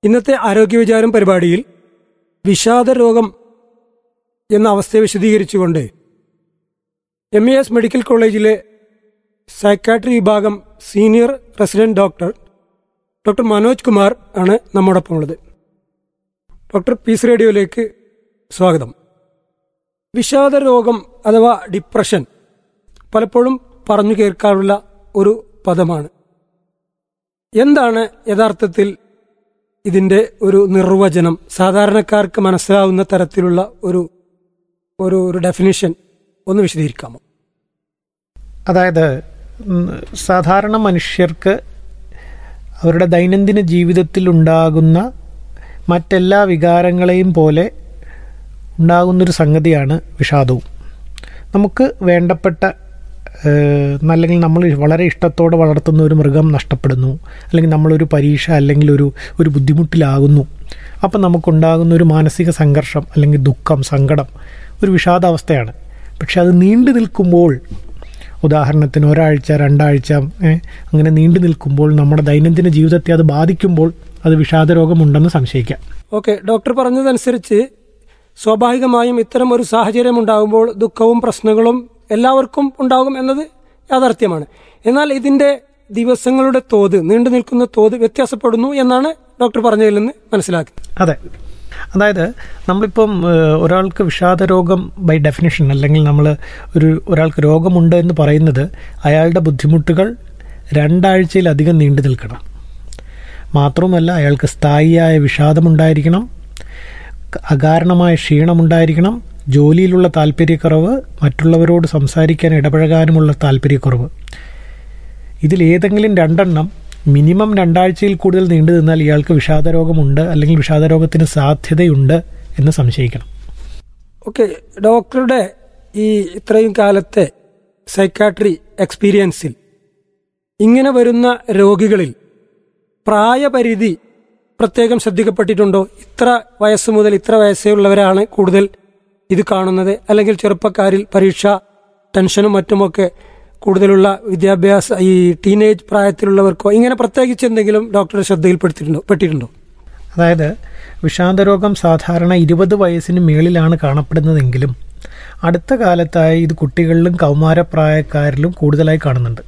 ഇന്നത്തെ ആരോഗ്യവിചാരം പരിപാടിയിൽ വിഷാദരോഗം എന്ന അവസ്ഥയെ വിശദീകരിച്ചുകൊണ്ട് MES മെഡിക്കൽ കോളേജിലെ സൈക്കാട്രി വിഭാഗം senior resident doctor Manoj Kumar ആണ് നമ്മോടൊപ്പം ഉള്ളത്. ഡോക്ടർ പീസ് റേഡിയോയിലേക്ക് സ്വാഗതം. വിഷാദരോഗം അഥവാ ഡിപ്രഷൻ പലപ്പോഴും പറഞ്ഞു കേൾക്കാറുള്ള ഒരു പദമാണ്. എന്താണ് യഥാർത്ഥത്തിൽ ഇതിൻ്റെ ഒരു നിർവചനം? സാധാരണക്കാർക്ക് മനസ്സിലാവുന്ന തരത്തിലുള്ള ഒരു ഡെഫിനിഷൻ ഒന്ന് വിശദീകരിക്കാമോ? അതായത് സാധാരണ മനുഷ്യർക്ക് അവരുടെ ദൈനംദിന ജീവിതത്തിൽ ഉണ്ടാകുന്ന മറ്റെല്ലാ വികാരങ്ങളെയും പോലെ ഉണ്ടാകുന്നൊരു സംഗതിയാണ് വിഷാദവും. നമുക്ക് വേണ്ടപ്പെട്ട അല്ലെങ്കിൽ നമ്മൾ വളരെ ഇഷ്ടത്തോടെ വളർത്തുന്ന ഒരു മൃഗം നഷ്ടപ്പെടുന്നു, അല്ലെങ്കിൽ നമ്മളൊരു പരീക്ഷ അല്ലെങ്കിൽ ഒരു ബുദ്ധിമുട്ടിലാകുന്നു. അപ്പം നമുക്കുണ്ടാകുന്ന ഒരു മാനസിക സംഘർഷം അല്ലെങ്കിൽ ദുഃഖം, സങ്കടം ഒരു വിഷാദാവസ്ഥയാണ്. പക്ഷെ അത് നീണ്ടു നിൽക്കുമ്പോൾ, ഉദാഹരണത്തിന് ഒരാഴ്ച, രണ്ടാഴ്ച അങ്ങനെ നീണ്ടു നിൽക്കുമ്പോൾ നമ്മുടെ ദൈനംദിന ജീവിതത്തെ അത് ബാധിക്കുമ്പോൾ അത് വിഷാദരോഗമുണ്ടെന്ന് സംശയിക്കാം. ഓക്കെ, ഡോക്ടർ പറഞ്ഞതനുസരിച്ച് സ്വാഭാവികമായും ഇത്തരം ഒരു സാഹചര്യം ഉണ്ടാകുമ്പോൾ ദുഃഖവും പ്രശ്നങ്ങളും എല്ലാവർക്കും ഉണ്ടാകും എന്നത് യാഥാർത്ഥ്യമാണ്. എന്നാൽ ഇതിന്റെ ദിവസങ്ങളുടെ തോത്, നീണ്ടു നിൽക്കുന്ന തോത് വ്യത്യാസപ്പെടുന്നു എന്നാണ് ഡോക്ടർ പറഞ്ഞതിൽ നിന്ന് മനസ്സിലാക്കുന്നത്. അതെ, അതായത് നമ്മളിപ്പം ഒരാൾക്ക് വിഷാദരോഗം ബൈ ഡെഫിനിഷൻ, അല്ലെങ്കിൽ നമ്മൾ ഒരാൾക്ക് രോഗമുണ്ട് എന്ന് പറയുന്നത് അയാളുടെ ബുദ്ധിമുട്ടുകൾ 2 ആഴ്ചയിലധികം നീണ്ടു നിൽക്കണം. മാത്രവുമല്ല അയാൾക്ക് സ്ഥായിയായ വിഷാദമുണ്ടായിരിക്കണം, അകാരണമായ ക്ഷീണമുണ്ടായിരിക്കണം, ജോലിയിലുള്ള താല്പര്യക്കുറവ്, മറ്റുള്ളവരോട് സംസാരിക്കാൻ ഇടപഴകാനുമുള്ള താല്പര്യക്കുറവ്. ഇതിലേതെങ്കിലും 2 മിനിമം 2 ആഴ്ചയിൽ കൂടുതൽ നീണ്ടു നിന്നാൽ ഇയാൾക്ക് വിഷാദരോഗമുണ്ട് അല്ലെങ്കിൽ വിഷാദരോഗത്തിന് സാധ്യതയുണ്ട് എന്ന് സംശയിക്കണം. ഓക്കെ, ഡോക്ടറുടെ ഈ ഇത്രയും കാലത്തെ സൈക്കാട്രി എക്സ്പീരിയൻസിൽ ഇങ്ങനെ വരുന്ന രോഗികളിൽ പ്രായപരിധി പ്രത്യേകം ശ്രദ്ധിക്കപ്പെട്ടിട്ടുണ്ടോ? ഇത്ര വയസ്സ് മുതൽ ഇത്ര വയസ്സുള്ളവരാണ് കൂടുതൽ ഇത് കാണുന്നത്, അല്ലെങ്കിൽ ചെറുപ്പക്കാരിൽ പരീക്ഷ ടെൻഷനും മറ്റുമൊക്കെ കൂടുതലുള്ള വിദ്യാഭ്യാസ ഈ ടീനേജ് പ്രായത്തിലുള്ളവർക്കോ ഇങ്ങനെ പ്രത്യേകിച്ച് എന്തെങ്കിലും ഡോക്ടറുടെ ശ്രദ്ധയിൽപ്പെട്ടിട്ടുണ്ടോ? അതായത് വിഷാദരോഗം സാധാരണ 20 വയസ്സിന് മേളിലാണ് കാണപ്പെടുന്നതെങ്കിലും അടുത്ത കാലത്തായി ഇത് കുട്ടികളിലും കൗമാരപ്രായക്കാരിലും കൂടുതലായി കാണുന്നുണ്ട്.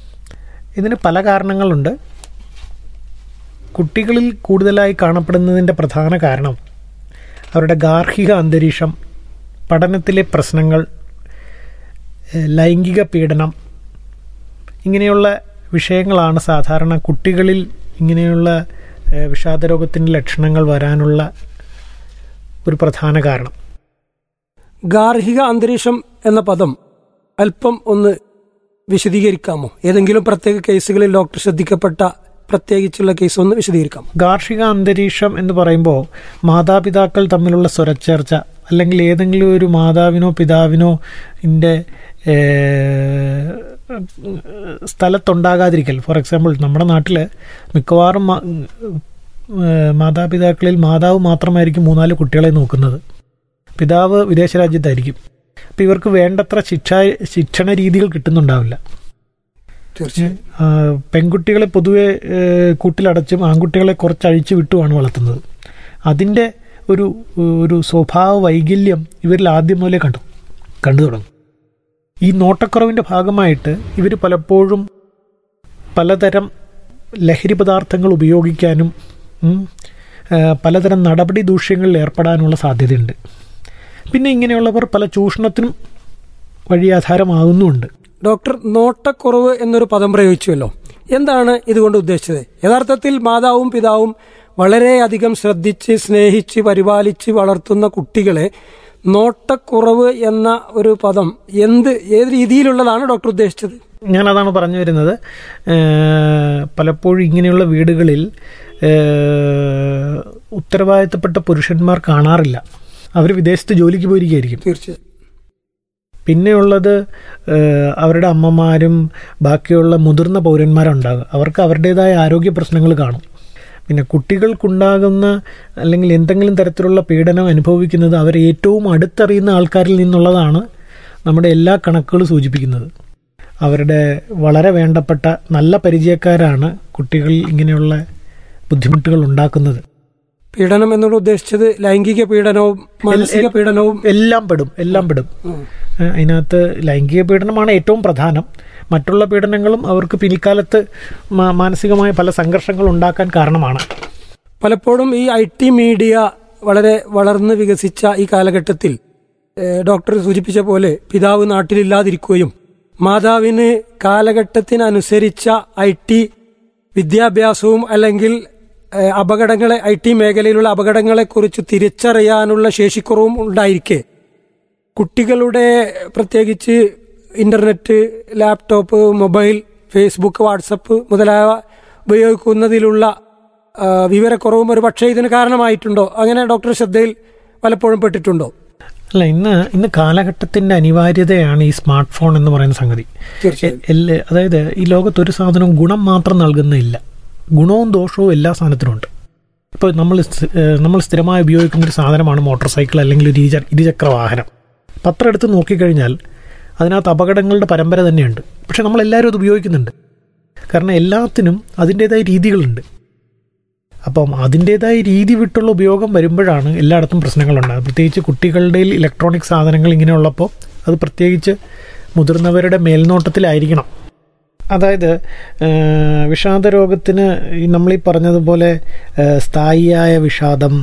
ഇതിന് പല കാരണങ്ങളുണ്ട്. കുട്ടികളിൽ കൂടുതലായി കാണപ്പെടുന്നതിൻ്റെ പ്രധാന കാരണം അവരുടെ ഗാർഹിക അന്തരീക്ഷം, പഠനത്തിലെ പ്രശ്നങ്ങൾ, ലൈംഗിക പീഡനം, ഇങ്ങനെയുള്ള വിഷയങ്ങളാണ് സാധാരണ കുട്ടികളിൽ ഇങ്ങനെയുള്ള വിഷാദരോഗത്തിൻ്റെ ലക്ഷണങ്ങൾ വരാനുള്ള ഒരു പ്രധാന കാരണം. ഗാർഹിക അന്തരീക്ഷം എന്ന പദം അല്പം ഒന്ന് വിശദീകരിക്കാമോ? ഏതെങ്കിലും പ്രത്യേക കേസുകളിൽ ഡോക്ടർ ശ്രദ്ധിക്കപ്പെട്ട പ്രത്യേകിച്ചുള്ള കേസ് ഒന്ന് വിശദീകരിക്കാം. ഗാർഹിക അന്തരീക്ഷം എന്ന് പറയുമ്പോൾ മാതാപിതാക്കൾ തമ്മിലുള്ള സ്വരച്ചേർച്ച, അല്ലെങ്കിൽ ഏതെങ്കിലും ഒരു മാതാവിനോ പിതാവിനോ സ്ഥലത്തുണ്ടാകാതിരിക്കൽ. ഫോർ എക്സാമ്പിൾ, നമ്മുടെ നാട്ടിൽ മിക്കവാറും മാതാപിതാക്കളിൽ മാതാവ് മാത്രമായിരിക്കും 3-4 കുട്ടികളെ നോക്കുന്നത്, പിതാവ് വിദേശ രാജ്യത്തായിരിക്കും. അപ്പം ഇവർക്ക് വേണ്ടത്ര ശിക്ഷണ രീതികൾ കിട്ടുന്നുണ്ടാവില്ല. പെൺകുട്ടികളെ പൊതുവെ കൂട്ടിലടച്ചും ആൺകുട്ടികളെ കുറച്ചഴിച്ചു വിട്ടുമാണ് വളർത്തുന്നത്. അതിൻ്റെ ഒരു സ്വഭാവ വൈകല്യം ഇവരിൽ ആദ്യം മുതലേ കണ്ടു തുടങ്ങും. ഈ നോട്ടക്കുറവിൻ്റെ ഭാഗമായിട്ട് ഇവർ പലപ്പോഴും പലതരം ലഹരി പദാർത്ഥങ്ങൾ ഉപയോഗിക്കാനും പലതരം നടപടി ദൂഷ്യങ്ങളിൽ ഏർപ്പെടാനുള്ള സാധ്യതയുണ്ട്. പിന്നെ ഇങ്ങനെയുള്ളവർ പല ചൂഷണത്തിനും വഴിയാധാരമാകുന്നുമുണ്ട്. ഡോക്ടർ, നോട്ടക്കുറവ് എന്നൊരു പദം പ്രയോഗിച്ചുവല്ലോ, എന്താണ് ഇതുകൊണ്ട് ഉദ്ദേശിച്ചത്? യഥാർത്ഥത്തിൽ മാതാവും പിതാവും വളരെയധികം ശ്രദ്ധിച്ച് സ്നേഹിച്ച് പരിപാലിച്ച് വളർത്തുന്ന കുട്ടികളെ നോട്ടക്കുറവ് എന്ന ഒരു പദം ഏത് രീതിയിലുള്ളതാണ് ഡോക്ടർ ഉദ്ദേശിച്ചത്? ഞാനതാണ് പറഞ്ഞു വരുന്നത്. പലപ്പോഴും ഇങ്ങനെയുള്ള വീടുകളിൽ ഉത്തരവാദിത്തപ്പെട്ട പുരുഷന്മാർ കാണാറില്ല. അവർ വിദേശത്ത് ജോലിക്ക് പോയിരിക്കുകയായിരിക്കും. തീർച്ചയായും. പിന്നെയുള്ളത് അവരുടെ അമ്മമാരും ബാക്കിയുള്ള മുതിർന്ന പൗരന്മാരുണ്ടാകുക. അവർക്ക് അവരുടേതായ ആരോഗ്യ പ്രശ്നങ്ങൾ കാണും. പിന്നെ കുട്ടികൾക്കുണ്ടാകുന്ന അല്ലെങ്കിൽ എന്തെങ്കിലും തരത്തിലുള്ള പീഡനം അനുഭവിക്കുന്നത് അവർ ഏറ്റവും അടുത്തറിയുന്ന ആൾക്കാരിൽ നിന്നുള്ളതാണ് നമ്മുടെ എല്ലാ കണക്കുകളും സൂചിപ്പിക്കുന്നത്. അവരുടെ വളരെ വേണ്ടപ്പെട്ട നല്ല പരിചയക്കാരാണ് കുട്ടികളിൽ ഇങ്ങനെയുള്ള ബുദ്ധിമുട്ടുകൾ ഉണ്ടാക്കുന്നത്. പീഡനം എന്നോട് ഉദ്ദേശിച്ചത് ലൈംഗിക പീഡനവും മാനസിക പീഡനവും എല്ലാം പെടും. അതിനകത്ത് ലൈംഗിക പീഡനമാണ് ഏറ്റവും പ്രധാനം. മറ്റുള്ള പീഡനങ്ങളും അവർക്ക് പിൽക്കാലത്ത് മാനസികമായ പല സംഘർഷങ്ങൾ ഉണ്ടാക്കാൻ കാരണമാണ്. പലപ്പോഴും ഈ IT മീഡിയ വളരെ വളർന്ന് വികസിച്ച ഈ കാലഘട്ടത്തിൽ ഡോക്ടർ സൂചിപ്പിച്ച പോലെ പിതാവ് നാട്ടിലില്ലാതിരിക്കുകയും മാതാവിന് കാലഘട്ടത്തിനനുസരിച്ച IT വിദ്യാഭ്യാസവും അല്ലെങ്കിൽ അപകടങ്ങളെ IT മേഖലയിലുള്ള അപകടങ്ങളെക്കുറിച്ച് തിരിച്ചറിയാനുള്ള ശേഷിക്കുറവും ഉണ്ടായിരിക്കെ കുട്ടികളുടെ പ്രത്യേകിച്ച് internet, laptop, mobile, Facebook, WhatsApp മുതലായവ ഉപയോഗിക്കുന്നതിലുള്ള വിവരക്കുറവും ഒരു പക്ഷേ ഇതിന് കാരണമായിട്ടുണ്ടോ? അങ്ങനെ ഡോക്ടർ ശ്രദ്ധയിൽ പലപ്പോഴും പെട്ടിട്ടുണ്ടോ? അല്ല, ഇന്ന് കാലഘട്ടത്തിന്റെ അനിവാര്യതയാണ് ഈ സ്മാർട്ട് ഫോൺ എന്ന് പറയുന്ന സംഗതി. അതായത് ഈ ലോകത്തൊരു സാധനവും ഗുണം മാത്രം നൽകുന്നില്ല, ഗുണവും ദോഷവും എല്ലാ സാധനത്തിനും ഉണ്ട്. ഇപ്പോൾ നമ്മൾ സ്ഥിരമായി ഉപയോഗിക്കുന്ന ഒരു സാധനമാണ് മോട്ടോർ സൈക്കിൾ അല്ലെങ്കിൽ ഒരു ഇരുചക്ര വാഹനം. പത്രം എടുത്ത് നോക്കിക്കഴിഞ്ഞാൽ അതിനകത്ത് അപകടങ്ങളുടെ പരമ്പര തന്നെയുണ്ട്. പക്ഷെ നമ്മളെല്ലാവരും അത് ഉപയോഗിക്കുന്നുണ്ട്. കാരണം എല്ലാത്തിനും അതിൻ്റേതായ രീതികളുണ്ട്. അപ്പം അതിൻ്റേതായ രീതി വിട്ടുള്ള ഉപയോഗം വരുമ്പോഴാണ് എല്ലായിടത്തും പ്രശ്നങ്ങളുണ്ടാകുന്നത്. പ്രത്യേകിച്ച് കുട്ടികളുടെ ഇലക്ട്രോണിക് സാധനങ്ങൾ ഇങ്ങനെയുള്ളപ്പോൾ അത് പ്രത്യേകിച്ച് മുതിർന്നവരുടെ മേൽനോട്ടത്തിലായിരിക്കണം. അതായത് വിഷാദരോഗത്തിന് നമ്മളീ പറഞ്ഞതുപോലെ സ്ഥായിയായ വിഷാദം,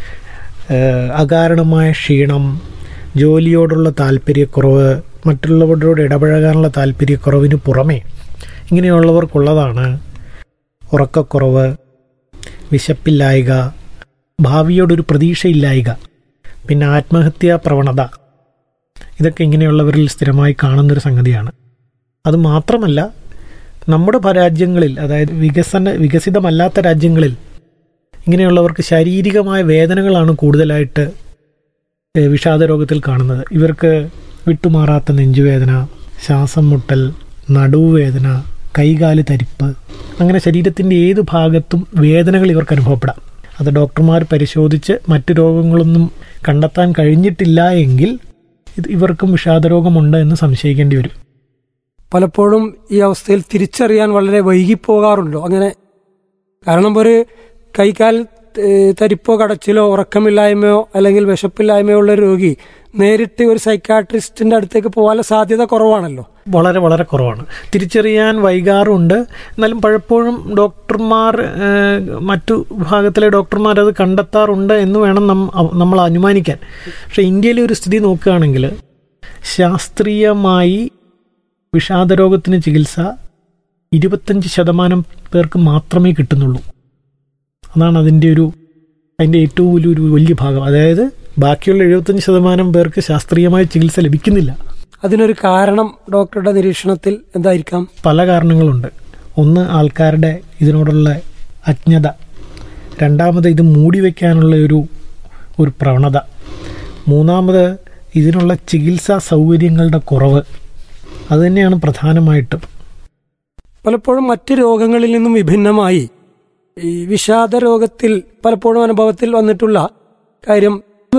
അകാരണമായ ക്ഷീണം, ജോലിയോടുള്ള താല്പര്യക്കുറവ്, മറ്റുള്ളവരോട് ഇടപഴകാനുള്ള താല്പര്യക്കുറവിന് പുറമേ ഇങ്ങനെയുള്ളവർക്കുള്ളതാണ് ഉറക്കക്കുറവ്, വിശപ്പില്ലായ്ക, ഭാവിയോടൊരു പ്രതീക്ഷയില്ലായ്ക, പിന്നെ ആത്മഹത്യാ പ്രവണത. ഇതൊക്കെ ഇങ്ങനെയുള്ളവരിൽ സ്ഥിരമായി കാണുന്നൊരു സംഗതിയാണ്. അതുമാത്രമല്ല, നമ്മുടെ രാജ്യങ്ങളിൽ, അതായത് വികസിതമല്ലാത്ത രാജ്യങ്ങളിൽ ഇങ്ങനെയുള്ളവർക്ക് ശാരീരികമായ വേദനകളാണ് കൂടുതലായിട്ട് വിഷാദരോഗത്തിൽ കാണുന്നത്. ഇവർക്ക് വിട്ടുമാറാത്ത നെഞ്ചുവേദന, ശ്വാസം മുട്ടൽ, നടുവേദന, കൈകാല് തരിപ്പ്, അങ്ങനെ ശരീരത്തിൻ്റെ ഏത് ഭാഗത്തും വേദനകൾ ഇവർക്ക് അനുഭവപ്പെടാം. അത് ഡോക്ടർമാർ പരിശോധിച്ച് മറ്റു രോഗങ്ങളൊന്നും കണ്ടെത്താൻ കഴിഞ്ഞിട്ടില്ല എങ്കിൽ ഇവർക്കും വിഷാദരോഗമുണ്ട് എന്ന് സംശയിക്കേണ്ടി വരും. പലപ്പോഴും ഈ അവസ്ഥയിൽ തിരിച്ചറിയാൻ വളരെ വൈകിപ്പോകാറുണ്ടോ? അങ്ങനെ കാരണം ഒരു കൈകാൽ തരിപ്പോ കടച്ചിലോ ഉറക്കമില്ലായ്മയോ അല്ലെങ്കിൽ വിശപ്പില്ലായ്മയോ ഉള്ള രോഗി നേരിട്ട് ഒരു സൈക്കാട്രിസ്റ്റിന്റെ അടുത്തേക്ക് പോകാനുള്ള സാധ്യത കുറവാണല്ലോ. വളരെ വളരെ കുറവാണ്. തിരിച്ചറിയാൻ വൈകാറുണ്ട്. എന്നാലും പലപ്പോഴും ഡോക്ടർമാർ, മറ്റു വിഭാഗത്തിലെ ഡോക്ടർമാർ അത് കണ്ടെത്താറുണ്ട് എന്ന് വേണം നമ്മൾ അനുമാനിക്കാൻ. പക്ഷെ ഇന്ത്യയിലെ ഒരു സ്ഥിതി നോക്കുകയാണെങ്കിൽ ശാസ്ത്രീയമായി വിഷാദരോഗത്തിന് ചികിത്സ 25% പേർക്ക് മാത്രമേ കിട്ടുന്നുള്ളൂ. അതാണ് അതിൻ്റെ ഏറ്റവും വലിയ ഭാഗം. അതായത് ബാക്കിയുള്ള 75% പേർക്ക് ശാസ്ത്രീയമായ ചികിത്സ ലഭിക്കുന്നില്ല. അതിനൊരു കാരണം ഡോക്ടറുടെ നിരീക്ഷണത്തിൽ എന്തായിരിക്കാം? പല കാരണങ്ങളുണ്ട്. ഒന്ന്, ആൾക്കാരുടെ ഇതിനോടുള്ള അജ്ഞത. രണ്ടാമത്, ഇത് മൂടിവെക്കാനുള്ള ഒരു പ്രവണത. മൂന്നാമത്, ഇതിനുള്ള ചികിത്സാ സൗകര്യങ്ങളുടെ കുറവ്. അതുതന്നെയാണ് പ്രധാനമായിട്ടും. പലപ്പോഴും മറ്റ് രോഗങ്ങളിൽ നിന്നും വിഭിന്നമായി ഈ വിഷാദ രോഗത്തിൽ പലപ്പോഴും അനുഭവത്തിൽ വന്നിട്ടുള്ള കാര്യം,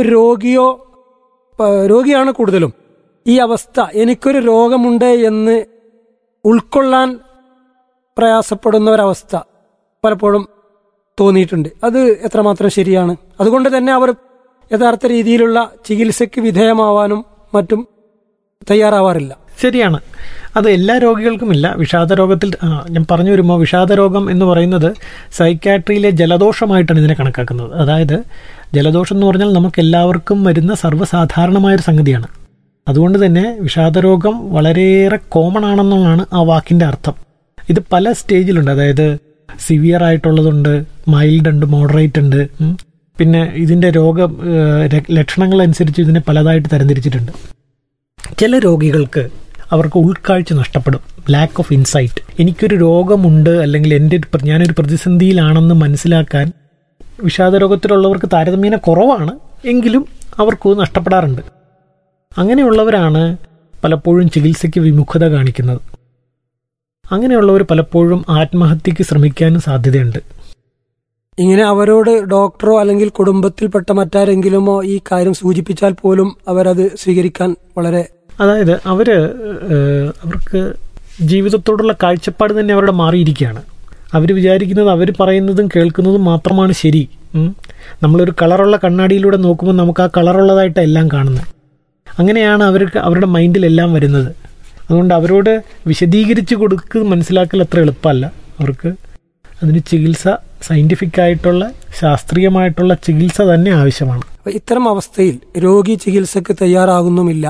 രോഗിയാണ് കൂടുതലും ഈ അവസ്ഥ, എനിക്കൊരു രോഗമുണ്ട് എന്ന് ഉൾക്കൊള്ളാൻ പ്രയാസപ്പെടുന്ന ഒരവസ്ഥ പലപ്പോഴും തോന്നിയിട്ടുണ്ട്. അത് എത്രമാത്രം ശരിയാണ്? അതുകൊണ്ട് തന്നെ അവർ യഥാർത്ഥ രീതിയിലുള്ള ചികിത്സയ്ക്ക് വിധേയമാവാനും മറ്റും തയ്യാറാവാറില്ല. ശരിയാണ്. അത് എല്ലാ രോഗികൾക്കുമില്ല. വിഷാദരോഗത്തിൽ ഞാൻ പറഞ്ഞു വരുമ്പോൾ, വിഷാദരോഗം എന്ന് പറയുന്നത് സൈക്കാട്രിയിലെ ജലദോഷമായിട്ടാണ് ഇതിനെ കണക്കാക്കുന്നത്. അതായത് ജലദോഷം എന്ന് പറഞ്ഞാൽ നമുക്ക് എല്ലാവർക്കും വരുന്ന സർവ്വസാധാരണമായൊരു സംഗതിയാണ്. അതുകൊണ്ട് തന്നെ വിഷാദരോഗം വളരെയേറെ കോമൺ ആണെന്നുള്ളതാണ് ആ വാക്കിൻ്റെ അർത്ഥം. ഇത് പല സ്റ്റേജിലുണ്ട്. അതായത് സിവിയർ ആയിട്ടുള്ളതുണ്ട്, മൈൽഡ് ഉണ്ട്, മോഡറേറ്റ് ഉണ്ട്. പിന്നെ ഇതിൻ്റെ ലക്ഷണങ്ങൾ അനുസരിച്ച് ഇതിനെ പലതായിട്ട് തരംതിരിച്ചിട്ടുണ്ട്. ചില രോഗികൾക്ക് അവർക്ക് ഉൾക്കാഴ്ച നഷ്ടപ്പെടും, ലാക്ക് ഓഫ് ഇൻസൈറ്റ്. എനിക്കൊരു രോഗമുണ്ട് അല്ലെങ്കിൽ ഞാനൊരു പ്രതിസന്ധിയിലാണെന്ന് മനസ്സിലാക്കാൻ വിഷാദരോഗത്തിലുള്ളവർക്ക് താരതമ്യേന കുറവാണ്, എങ്കിലും അവർക്ക് നഷ്ടപ്പെടാറുണ്ട്. അങ്ങനെയുള്ളവരാണ് പലപ്പോഴും ചികിത്സയ്ക്ക് വിമുഖത കാണിക്കുന്നത്. അങ്ങനെയുള്ളവർ പലപ്പോഴും ആത്മഹത്യക്ക് ശ്രമിക്കാനും സാധ്യതയുണ്ട്. ഇങ്ങനെ അവരോട് ഡോക്ടറോ അല്ലെങ്കിൽ കുടുംബത്തിൽപ്പെട്ട മറ്റാരെങ്കിലുമോ ഈ കാര്യം സൂചിപ്പിച്ചാൽ പോലും അവരത് സ്വീകരിക്കാൻ വളരെ, അതായത് അവർക്ക് ജീവിതത്തോടുള്ള കാഴ്ചപ്പാട് തന്നെ അവരുടെ മാറിയിരിക്കുകയാണ്. അവർ വിചാരിക്കുന്നത് അവർ പറയുന്നതും കേൾക്കുന്നതും മാത്രമാണ് ശരി. നമ്മളൊരു കളറുള്ള കണ്ണാടിയിലൂടെ നോക്കുമ്പോൾ നമുക്ക് ആ കളറുള്ളതായിട്ടാണ് എല്ലാം കാണുന്നത്. അങ്ങനെയാണ് അവരുടെ മൈൻഡിലെല്ലാം വരുന്നത്. അതുകൊണ്ട് അവരോട് വിശദീകരിച്ച് മനസ്സിലാക്കൽ അത്ര എളുപ്പമല്ല. അവർക്ക് അതിന് ചികിത്സ, സയൻറ്റിഫിക് ആയിട്ടുള്ള ശാസ്ത്രീയമായിട്ടുള്ള ചികിത്സ തന്നെ ആവശ്യമാണ്. ഇത്തരം അവസ്ഥയിൽ രോഗി ചികിത്സക്ക് തയ്യാറാകുന്നുമില്ല,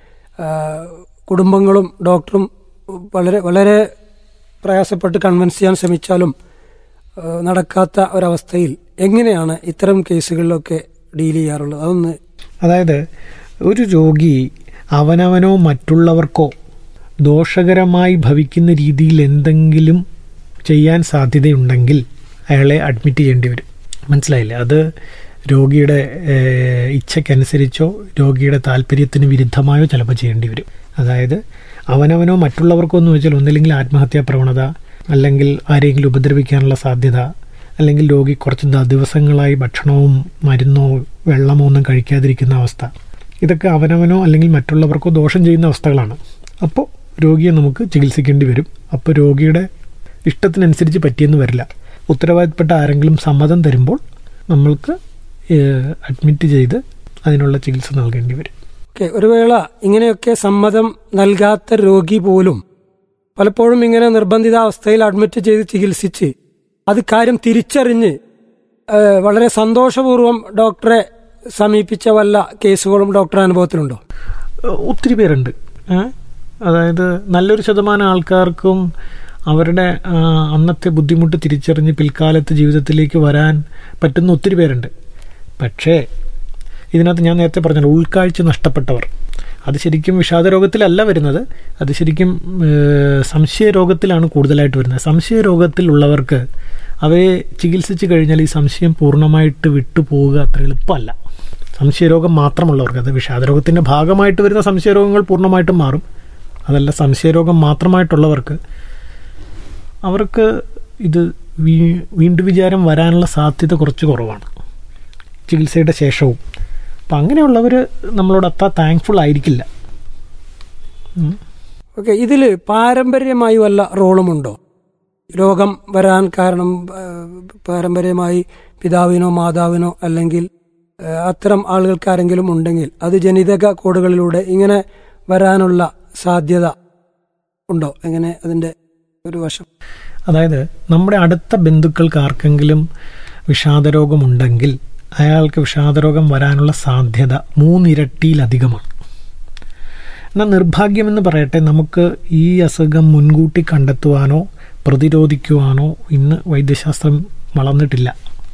കുടുംബങ്ങളും ഡോക്ടറും വളരെ വളരെ പ്രയാസപ്പെട്ട് കൺവിൻസ് ചെയ്യാൻ ശ്രമിച്ചാലും നടക്കാത്ത ഒരവസ്ഥയിൽ എങ്ങനെയാണ് ഇത്തരം കേസുകളിലൊക്കെ ഡീൽ ചെയ്യാറുള്ളത്? അതായത് ഒരു രോഗി അവനവനോ മറ്റുള്ളവർക്കോ ദോഷകരമായി ഭവിക്കുന്ന രീതിയിൽ എന്തെങ്കിലും ചെയ്യാൻ സാധ്യതയുണ്ടെങ്കിൽ അയാളെ അഡ്മിറ്റ് ചെയ്യേണ്ടി വരും. മനസ്സിലായില്ലേ? അത് രോഗിയുടെ ഇച്ഛയ്ക്കനുസരിച്ചോ രോഗിയുടെ താല്പര്യത്തിന് വിരുദ്ധമായോ ചിലപ്പോൾ ചെയ്യേണ്ടി വരും. അതായത് അവനവനോ മറ്റുള്ളവർക്കോ എന്ന് വെച്ചാൽ ഒന്നില്ലെങ്കിൽ ആത്മഹത്യാ പ്രവണത, അല്ലെങ്കിൽ ആരെങ്കിലും ഉപദ്രവിക്കാനുള്ള സാധ്യത, അല്ലെങ്കിൽ രോഗി കുറച്ച് ദിവസങ്ങളായി ഭക്ഷണവും മരുന്നോ വെള്ളമോ ഒന്നും കഴിക്കാതിരിക്കുന്ന അവസ്ഥ. ഇതൊക്കെ അവനവനോ അല്ലെങ്കിൽ മറ്റുള്ളവർക്കോ ദോഷം ചെയ്യുന്ന അവസ്ഥകളാണ്. അപ്പോൾ രോഗിയെ നമുക്ക് ചികിത്സിക്കേണ്ടി വരും. അപ്പോൾ രോഗിയുടെ ഇഷ്ടത്തിനനുസരിച്ച് പറ്റിയെന്ന് വരില്ല. ഉത്തരവാദിത്തപ്പെട്ട ആരെങ്കിലും സമ്മതം തരുമ്പോൾ നമ്മൾക്ക് അഡ്മിറ്റ് ചെയ്ത് അതിനുള്ള ചികിത്സ നൽകേണ്ടി വരും. ഒരു വേള ഇങ്ങനെയൊക്കെ സമ്മതം നൽകാത്ത രോഗി പോലും പലപ്പോഴും ഇങ്ങനെ നിർബന്ധിതാവസ്ഥയിൽ അഡ്മിറ്റ് ചെയ്ത് ചികിത്സിച്ച് അത് കാര്യം തിരിച്ചറിഞ്ഞ് വളരെ സന്തോഷപൂർവ്വം ഡോക്ടറെ സമീപിച്ച വല്ല കേസുകളും ഡോക്ടർ അനുഭവത്തിലുണ്ടോ? ഒത്തിരി പേരുണ്ട്. അതായത് നല്ലൊരു ശതമാനം ആൾക്കാർക്കും അവരുടെ അന്നത്തെ ബുദ്ധിമുട്ട് തിരിച്ചറിഞ്ഞ് പിൽക്കാലത്ത് ജീവിതത്തിലേക്ക് വരാൻ പറ്റുന്ന ഒത്തിരി പേരുണ്ട്. പക്ഷേ ഇതിനകത്ത് ഞാൻ നേരത്തെ പറഞ്ഞല്ലോ, ഉൾക്കാഴ്ച നഷ്ടപ്പെട്ടവർ, അത് ശരിക്കും വിഷാദരോഗത്തിലല്ല വരുന്നത്, അത് ശരിക്കും സംശയരോഗത്തിലാണ് കൂടുതലായിട്ട് വരുന്നത്. സംശയരോഗത്തിലുള്ളവർക്ക് അവരെ ചികിത്സിച്ച് കഴിഞ്ഞാൽ ഈ സംശയം പൂർണ്ണമായിട്ട് വിട്ടുപോവുക അത്ര എളുപ്പമല്ല. സംശയരോഗം മാത്രമുള്ളവർക്ക്, അത് വിഷാദരോഗത്തിൻ്റെ ഭാഗമായിട്ട് വരുന്ന സംശയരോഗങ്ങൾ പൂർണ്ണമായിട്ടും മാറും. അതല്ല, സംശയരോഗം മാത്രമായിട്ടുള്ളവർക്ക് അവർക്ക് ഇത് വീണ്ടും വിചാരം വരാനുള്ള സാധ്യത കുറച്ച് കുറവാണ് ചികിത്സയുടെ ശേഷവും. അപ്പം അങ്ങനെയുള്ളവർ നമ്മളോട് അത്ര താങ്ക്ഫുൾ ആയിരിക്കില്ല. ഓക്കെ, ഇതിൽ പാരമ്പര്യമായി വല്ല റോളുമുണ്ടോ? രോഗം വരാൻ കാരണം പാരമ്പര്യമായി പിതാവിനോ മാതാവിനോ അല്ലെങ്കിൽ അത്തരം ആളുകൾക്ക് ആരെങ്കിലും ഉണ്ടെങ്കിൽ അത് ജനിതക കോഡുകളിലൂടെ ഇങ്ങനെ വരാനുള്ള സാധ്യത ഉണ്ടോ? എങ്ങനെ അതിൻ്റെ ഒരു വശം? അതായത് നമ്മുടെ അടുത്ത ബന്ധുക്കൾക്ക് ആർക്കെങ്കിലും വിഷാദരോഗമുണ്ടെങ്കിൽ അയാൾക്ക് വിഷാദരോഗം വരാനുള്ള സാധ്യത 3 ഇരട്ടിയിലധികമാണ്. എന്നാൽ നിർഭാഗ്യമെന്ന് പറയട്ടെ, നമുക്ക് ഈ അസുഖം മുൻകൂട്ടി കണ്ടെത്തുവാനോ പ്രതിരോധിക്കുവാനോ ഇന്ന് വൈദ്യശാസ്ത്രം വളർന്നിട്ടില്ല.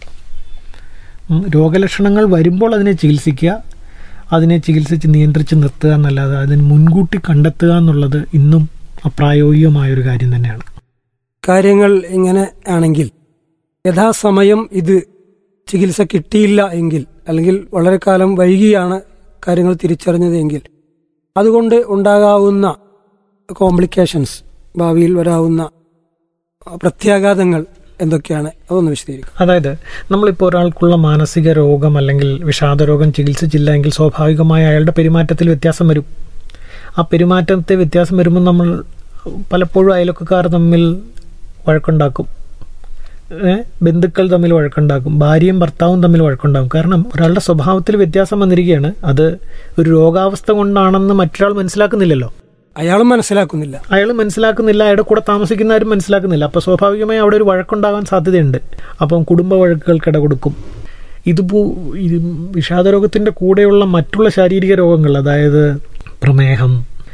രോഗലക്ഷണങ്ങൾ വരുമ്പോൾ അതിനെ ചികിത്സിക്കുക, അതിനെ ചികിത്സിച്ച് നിയന്ത്രിച്ച് നിർത്തുക എന്നല്ലാതെ അതിന് മുൻകൂട്ടി കണ്ടെത്തുക എന്നുള്ളത് ഇന്നും അപ്രായോഗികമായൊരു കാര്യം തന്നെയാണ്. കാര്യങ്ങൾ ഇങ്ങനെ ആണെങ്കിൽ യഥാസമയം ഇത് ചികിത്സ കിട്ടിയില്ല എങ്കിൽ, അല്ലെങ്കിൽ വളരെ കാലം വൈകിയാണ് കാര്യങ്ങൾ തിരിച്ചറിഞ്ഞത് എങ്കിൽ, അതുകൊണ്ട് ഉണ്ടാകാവുന്ന കോംപ്ലിക്കേഷൻസ്, ഭാവിയിൽ വരാവുന്ന പ്രത്യാഘാതങ്ങൾ എന്തൊക്കെയാണ്? അതൊന്ന് വിശദീകരിക്കും. അതായത് നമ്മളിപ്പോൾ ഒരാൾക്കുള്ള മാനസിക രോഗം അല്ലെങ്കിൽ വിഷാദരോഗം ചികിത്സിച്ചില്ല എങ്കിൽ സ്വാഭാവികമായി അയാളുടെ പെരുമാറ്റത്തിൽ വ്യത്യാസം വരും. ആ പെരുമാറ്റത്തെ വ്യത്യാസം വരുമ്പോൾ നമ്മൾ പലപ്പോഴും അയൽവക്കക്കാർ തമ്മിൽ വഴക്കുണ്ടാക്കും, ബന്ധുക്കൾ തമ്മിൽ വഴക്കുണ്ടാക്കും, ഭാര്യയും ഭർത്താവും തമ്മിൽ വഴക്കുണ്ടാകും. കാരണം ഒരാളുടെ സ്വഭാവത്തിൽ വ്യത്യാസം വന്നിരിക്കുകയാണ്. അത് ഒരു രോഗാവസ്ഥ കൊണ്ടാണെന്ന് മറ്റൊരാൾ മനസ്സിലാക്കുന്നില്ലല്ലോ. അയാളും മനസ്സിലാക്കുന്നില്ല, അയാളുടെ കൂടെ താമസിക്കുന്നവരും മനസ്സിലാക്കുന്നില്ല. അപ്പോൾ സ്വാഭാവികമായി അവിടെ ഒരു വഴക്കുണ്ടാകാൻ സാധ്യതയുണ്ട്. അപ്പം കുടുംബ വഴക്കുകൾക്ക് ഇട കൊടുക്കും. ഇത് വിഷാദരോഗത്തിൻ്റെ കൂടെയുള്ള മറ്റുള്ള ശാരീരിക രോഗങ്ങൾ, അതായത് പ്രമേഹം,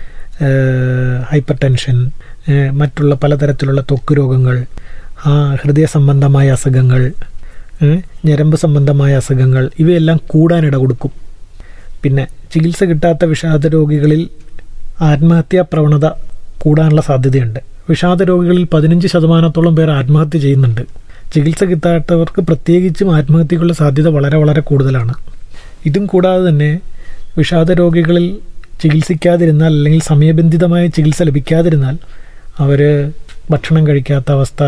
ഹൈപ്പർ ടെൻഷൻ, മറ്റുള്ള പലതരത്തിലുള്ള ത്വക്ക് രോഗങ്ങൾ, ഹൃദയ സംബന്ധമായ അസുഖങ്ങൾ, ഞരമ്പ് സംബന്ധമായ അസുഖങ്ങൾ, ഇവയെല്ലാം കൂടാനിട കൊടുക്കും. പിന്നെ ചികിത്സ കിട്ടാത്ത വിഷാദ രോഗികളിൽ ആത്മഹത്യാ പ്രവണത കൂടാനുള്ള സാധ്യതയുണ്ട്. വിഷാദ രോഗികളിൽ 15% പേർ ആത്മഹത്യ ചെയ്യുന്നുണ്ട്. ചികിത്സ കിട്ടാത്തവർക്ക് പ്രത്യേകിച്ചും ആത്മഹത്യക്കുള്ള സാധ്യത വളരെ വളരെ കൂടുതലാണ്. ഇതും കൂടാതെ തന്നെ വിഷാദ രോഗികളിൽ ചികിത്സിക്കാതിരുന്നാൽ അല്ലെങ്കിൽ സമയബന്ധിതമായ ചികിത്സ ലഭിക്കാതിരുന്നാൽ അവർ ഭക്ഷണം കഴിക്കാത്ത അവസ്ഥ,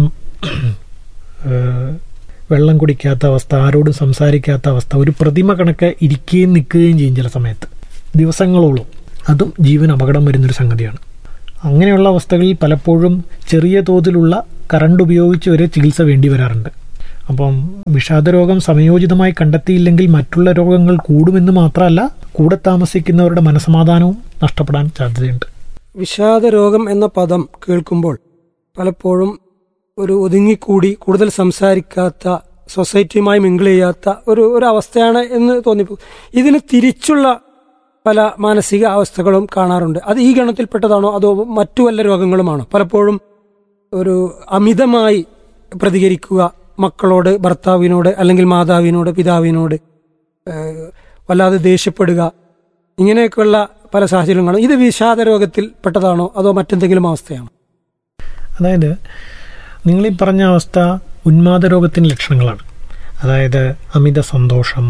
വെള്ളം കുടിക്കാത്ത അവസ്ഥ, ആരോടും സംസാരിക്കാത്ത അവസ്ഥ, ഒരു പ്രതിമ കണക്ക് ഇരിക്കുകയും നിൽക്കുകയും ചെയ്യും ചില സമയത്ത് ദിവസങ്ങളോളം. അതും ജീവൻ അപകടം വരുന്നൊരു സംഗതിയാണ്. അങ്ങനെയുള്ള അവസ്ഥകളിൽ പലപ്പോഴും ചെറിയ തോതിലുള്ള കറണ്ട് ഉപയോഗിച്ച് വരെ ചികിത്സ വേണ്ടി വരാറുണ്ട്. അപ്പം വിഷാദരോഗം സമയോചിതമായി കണ്ടെത്തിയില്ലെങ്കിൽ മറ്റുള്ള രോഗങ്ങൾ കൂടുമെന്ന് മാത്രമല്ല, കൂടെ താമസിക്കുന്നവരുടെ മനസമാധാനവും നഷ്ടപ്പെടാൻ സാധ്യതയുണ്ട്. വിഷാദരോഗം എന്ന പദം കേൾക്കുമ്പോൾ പലപ്പോഴും ഒരു ഒതുങ്ങിക്കൂടി കൂടുതൽ സംസാരിക്കാത്ത, സൊസൈറ്റിയുമായി മിങ്കിൾ ചെയ്യാത്ത ഒരു അവസ്ഥയാണ് എന്ന് തോന്നിപ്പോകും. ഇതിന് തിരിച്ചുള്ള പല മാനസിക അവസ്ഥകളും കാണാറുണ്ട്. അത് ഈ ഗണത്തിൽപ്പെട്ടതാണോ അതോ മറ്റു വല്ല രോഗങ്ങളുമാണോ? പലപ്പോഴും ഒരു അമിതമായി പ്രതികരിക്കുക, മക്കളോട്, ഭർത്താവിനോട്, അല്ലെങ്കിൽ മാതാവിനോട്, പിതാവിനോട് വല്ലാതെ ദേഷ്യപ്പെടുക, ഇങ്ങനെയൊക്കെയുള്ള പല സാഹചര്യങ്ങളും. ഇത് വിഷാദ രോഗത്തിൽ പെട്ടതാണോ അതോ മറ്റെന്തെങ്കിലും അവസ്ഥയാണോ? അതായത് നിങ്ങളീ പറഞ്ഞ അവസ്ഥ ഉന്മാദ രോഗത്തിൻ്റെ ലക്ഷണങ്ങളാണ്. അതായത് അമിത സന്തോഷം,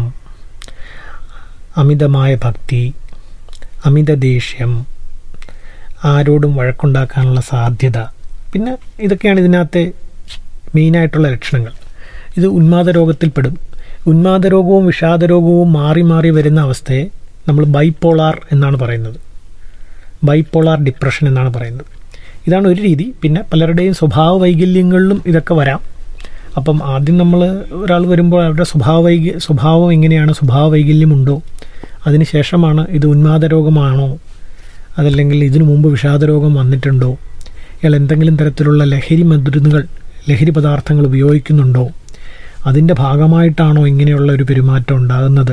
അമിതമായ ഭക്തി, അമിത ദേഷ്യം, ആരോടും വഴക്കുണ്ടാക്കാനുള്ള സാധ്യത, പിന്നെ ഇതൊക്കെയാണ് ഇതിനകത്തെ മെയിനായിട്ടുള്ള ലക്ഷണങ്ങൾ. ഇത് ഉന്മാദ രോഗത്തിൽപ്പെടും. ഉന്മാദ രോഗവും വിഷാദരോഗവും മാറി മാറി വരുന്ന അവസ്ഥയെ നമ്മൾ ബൈപ്പോളാർ എന്നാണ് പറയുന്നത്. ബൈപ്പോളാർ ഡിപ്രഷൻ എന്നാണ് പറയുന്നത്. ഇതാണ് ഒരു രീതി. പിന്നെ പലരുടെയും സ്വഭാവ വൈകല്യങ്ങളിലും ഇതൊക്കെ വരാം. അപ്പം ആദ്യം നമ്മൾ ഒരാൾ വരുമ്പോൾ അവരുടെ സ്വഭാവം എങ്ങനെയാണ്, സ്വഭാവ വൈകല്യമുണ്ടോ, അതിനുശേഷമാണ് ഇത് ഉന്മാദ രോഗമാണോ, അതല്ലെങ്കിൽ ഇതിനു മുമ്പ് വിഷാദരോഗം വന്നിട്ടുണ്ടോ, ഇയാൾ എന്തെങ്കിലും തരത്തിലുള്ള ലഹരി പദാർത്ഥങ്ങൾ ഉപയോഗിക്കുന്നുണ്ടോ, അതിൻ്റെ ഭാഗമായിട്ടാണോ ഇങ്ങനെയുള്ള ഒരു പെരുമാറ്റം ഉണ്ടാകുന്നത്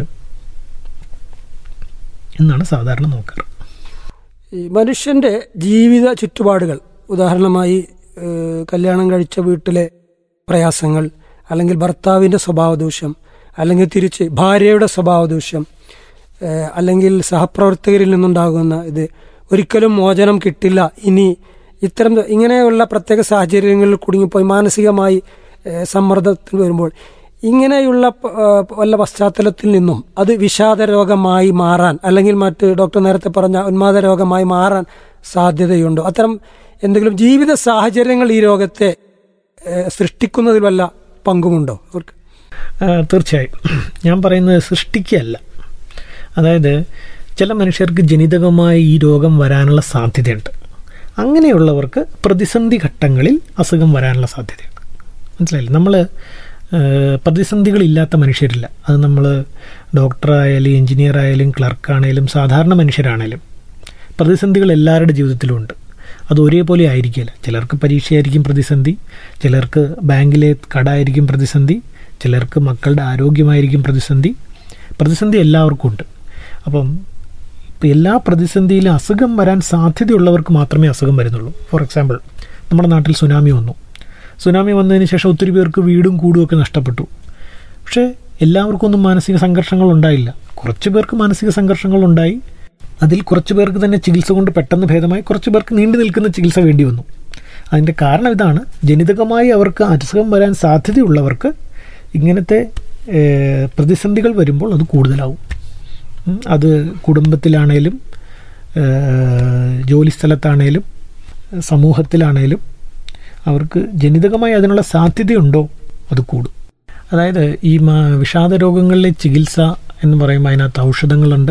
എന്നാണ് സാധാരണ നോക്കാറ്. ഈ മനുഷ്യൻ്റെ ജീവിത ചുറ്റുപാടുകൾ, ഉദാഹരണമായി കല്യാണം കഴിച്ച വീട്ടിലെ പ്രയാസങ്ങൾ, അല്ലെങ്കിൽ ഭർത്താവിൻ്റെ സ്വഭാവദൂഷ്യം, അല്ലെങ്കിൽ തിരിച്ച് ഭാര്യയുടെ സ്വഭാവദൂഷ്യം, അല്ലെങ്കിൽ സഹപ്രവർത്തകരിൽ നിന്നുണ്ടാകുന്ന ഇത്, ഒരിക്കലും മോചനം കിട്ടില്ല, ഇനി ഇങ്ങനെയുള്ള പ്രത്യേക സാഹചര്യങ്ങളിൽ കുടുങ്ങിപ്പോയി മാനസികമായി സമ്മർദ്ദത്തിൽ വരുമ്പോൾ, ഇങ്ങനെയുള്ള വല്ല പശ്ചാത്തലത്തിൽ നിന്നും അത് വിഷാദ രോഗമായി മാറാൻ, അല്ലെങ്കിൽ മറ്റ് ഡോക്ടർ നേരത്തെ പറഞ്ഞ ഉന്മാദ രോഗമായി മാറാൻ സാധ്യതയുണ്ടോ? അത്തരം എന്തെങ്കിലും ജീവിത സാഹചര്യങ്ങൾ ഈ രോഗത്തെ സൃഷ്ടിക്കുന്നതിൽ വല്ല പങ്കുമുണ്ടോ അവർക്ക്? തീർച്ചയായും. ഞാൻ പറയുന്നത് സൃഷ്ടിക്കുകയല്ല. അതായത് ചില മനുഷ്യർക്ക് ജനിതകമായി ഈ രോഗം വരാനുള്ള സാധ്യതയുണ്ട്. അങ്ങനെയുള്ളവർക്ക് പ്രതിസന്ധി ഘട്ടങ്ങളിൽ അസുഖം വരാനുള്ള സാധ്യതയുണ്ട്. മനസ്സിലായില്ലേ? നമ്മൾ പ്രതിസന്ധികളില്ലാത്ത മനുഷ്യരില്ല. അത് നമ്മൾ ഡോക്ടറായാലും എൻജിനീയർ ആയാലും ക്ലർക്കാണേലും സാധാരണ മനുഷ്യരാണേലും പ്രതിസന്ധികൾ എല്ലാവരുടെ ജീവിതത്തിലും ഉണ്ട്. അത് ഒരേപോലെ ആയിരിക്കില്ല. ചിലർക്ക് പരീക്ഷയായിരിക്കും പ്രതിസന്ധി, ചിലർക്ക് ബാങ്കിലെ കടമായിരിക്കും പ്രതിസന്ധി, ചിലർക്ക് മക്കളുടെ ആരോഗ്യമായിരിക്കും പ്രതിസന്ധി എല്ലാവർക്കും ഉണ്ട്. അപ്പം ഇപ്പോൾ എല്ലാ പ്രതിസന്ധിയിലും അസുഖം വരാൻ സാധ്യതയുള്ളവർക്ക് മാത്രമേ അസുഖം വരുന്നുള്ളൂ. ഫോർ എക്സാമ്പിൾ, നമ്മുടെ നാട്ടിൽ സുനാമി വന്നതിന് ശേഷം ഒത്തിരി പേർക്ക് വീടും കൂടും ഒക്കെ നഷ്ടപ്പെട്ടു. പക്ഷേ എല്ലാവർക്കും ഒന്നും മാനസിക സംഘർഷങ്ങൾ ഉണ്ടായില്ല. കുറച്ച് പേർക്ക് മാനസിക സംഘർഷങ്ങൾ ഉണ്ടായി. അതിൽ കുറച്ച് പേർക്ക് തന്നെ ചികിത്സ കൊണ്ട് പെട്ടെന്ന് ഭേദമായി, കുറച്ച് പേർക്ക് നീണ്ടു നിൽക്കുന്ന ചികിത്സ വേണ്ടി വന്നു. അതിൻ്റെ കാരണം ഇതാണ്, ജനിതകമായി അവർക്ക് അസുഖം വരാൻ സാധ്യതയുള്ളവർക്ക് ഇങ്ങനത്തെ പ്രതിസന്ധികൾ വരുമ്പോൾ അത് കൂടുതലാവും. അത് കുടുംബത്തിലാണേലും ജോലിസ്ഥലത്താണേലും സമൂഹത്തിലാണേലും അവർക്ക് ജനിതകമായി അതിനുള്ള സാധ്യതയുണ്ടോ അത് കൂടും. അതായത് ഈ വിഷാദ രോഗങ്ങളിലെ ചികിത്സ എന്ന് പറയുമ്പോൾ അതിനകത്ത് ഔഷധങ്ങളുണ്ട്,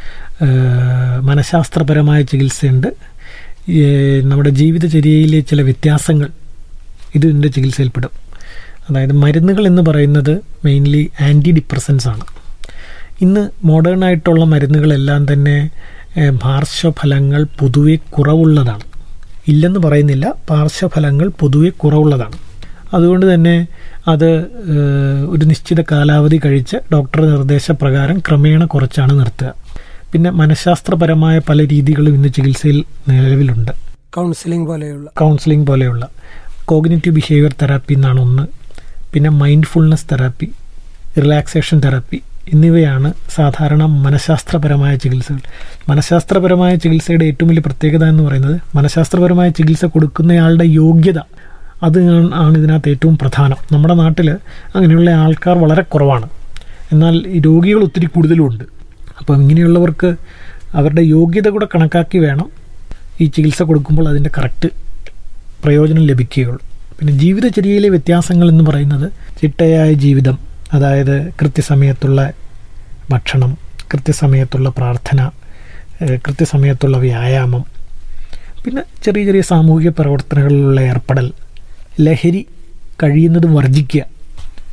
മനഃശാസ്ത്രപരമായ ചികിത്സയുണ്ട്, നമ്മുടെ ജീവിതചര്യയിലെ ചില വ്യത്യാസങ്ങൾ ഇതിൻ്റെ ചികിത്സയിൽപ്പെടും. അതായത് മരുന്നുകൾ എന്ന് പറയുന്നത് മെയിൻലി ആൻറ്റി ഡിപ്രസൻസ് ആണ്. ഇന്ന് മോഡേൺ ആയിട്ടുള്ള മരുന്നുകളെല്ലാം തന്നെ പാർശ്വഫലങ്ങൾ പൊതുവെ കുറവുള്ളതാണ്. ഇല്ലെന്ന് പറയുന്നില്ല, പാർശ്വഫലങ്ങൾ പൊതുവെ കുറവുള്ളതാണ്. അതുകൊണ്ട് തന്നെ അത് ഒരു നിശ്ചിത കാലാവധി കഴിച്ച് ഡോക്ടറുടെ നിർദ്ദേശപ്രകാരം ക്രമേണ കുറച്ചാണ് നിർത്തുക. പിന്നെ മനഃശാസ്ത്രപരമായ പല രീതികളും ഇന്ന് ചികിത്സയിൽ നിലവിലുണ്ട്. കൗൺസിലിംഗ് പോലെയുള്ള കോഗ്നിറ്റീവ് ബിഹേവിയർ തെറാപ്പി എന്നാണ് ഒന്ന്. പിന്നെ മൈൻഡ്ഫുൾനെസ് തെറാപ്പി, റിലാക്സേഷൻ തെറാപ്പി എന്നിവയാണ് സാധാരണ മനഃശാസ്ത്രപരമായ ചികിത്സകൾ. മനഃശാസ്ത്രപരമായ ചികിത്സയുടെ ഏറ്റവും വലിയ പ്രത്യേകത എന്ന് പറയുന്നത് മനഃശാസ്ത്രപരമായ ചികിത്സ കൊടുക്കുന്നയാളുടെ യോഗ്യത, അത് ആണ് ഇതിനകത്ത് ഏറ്റവും പ്രധാനം. നമ്മുടെ നാട്ടിൽ അങ്ങനെയുള്ള ആൾക്കാർ വളരെ കുറവാണ്, എന്നാൽ ഈ രോഗികൾ ഒത്തിരി കൂടുതലുമുണ്ട്. അപ്പം ഇങ്ങനെയുള്ളവർക്ക് അവരുടെ യോഗ്യത കൂടെ കണക്കാക്കി വേണം ഈ ചികിത്സ കൊടുക്കുമ്പോൾ അതിൻ്റെ കറക്റ്റ് പ്രയോജനം ലഭിക്കുകയുള്ളൂ. പിന്നെ ജീവിതചര്യയിലെ വ്യത്യാസങ്ങൾ എന്ന് പറയുന്നത് ചിട്ടയായ ജീവിതം, അതായത് കൃത്യസമയത്തുള്ള ഭക്ഷണം, കൃത്യസമയത്തുള്ള പ്രാർത്ഥന, കൃത്യസമയത്തുള്ള വ്യായാമം, പിന്നെ ചെറിയ ചെറിയ സാമൂഹിക പ്രവർത്തനങ്ങളിലുള്ള ഏർപ്പെടൽ, ലഹരി കഴിയുന്നതും വർജിക്കുക,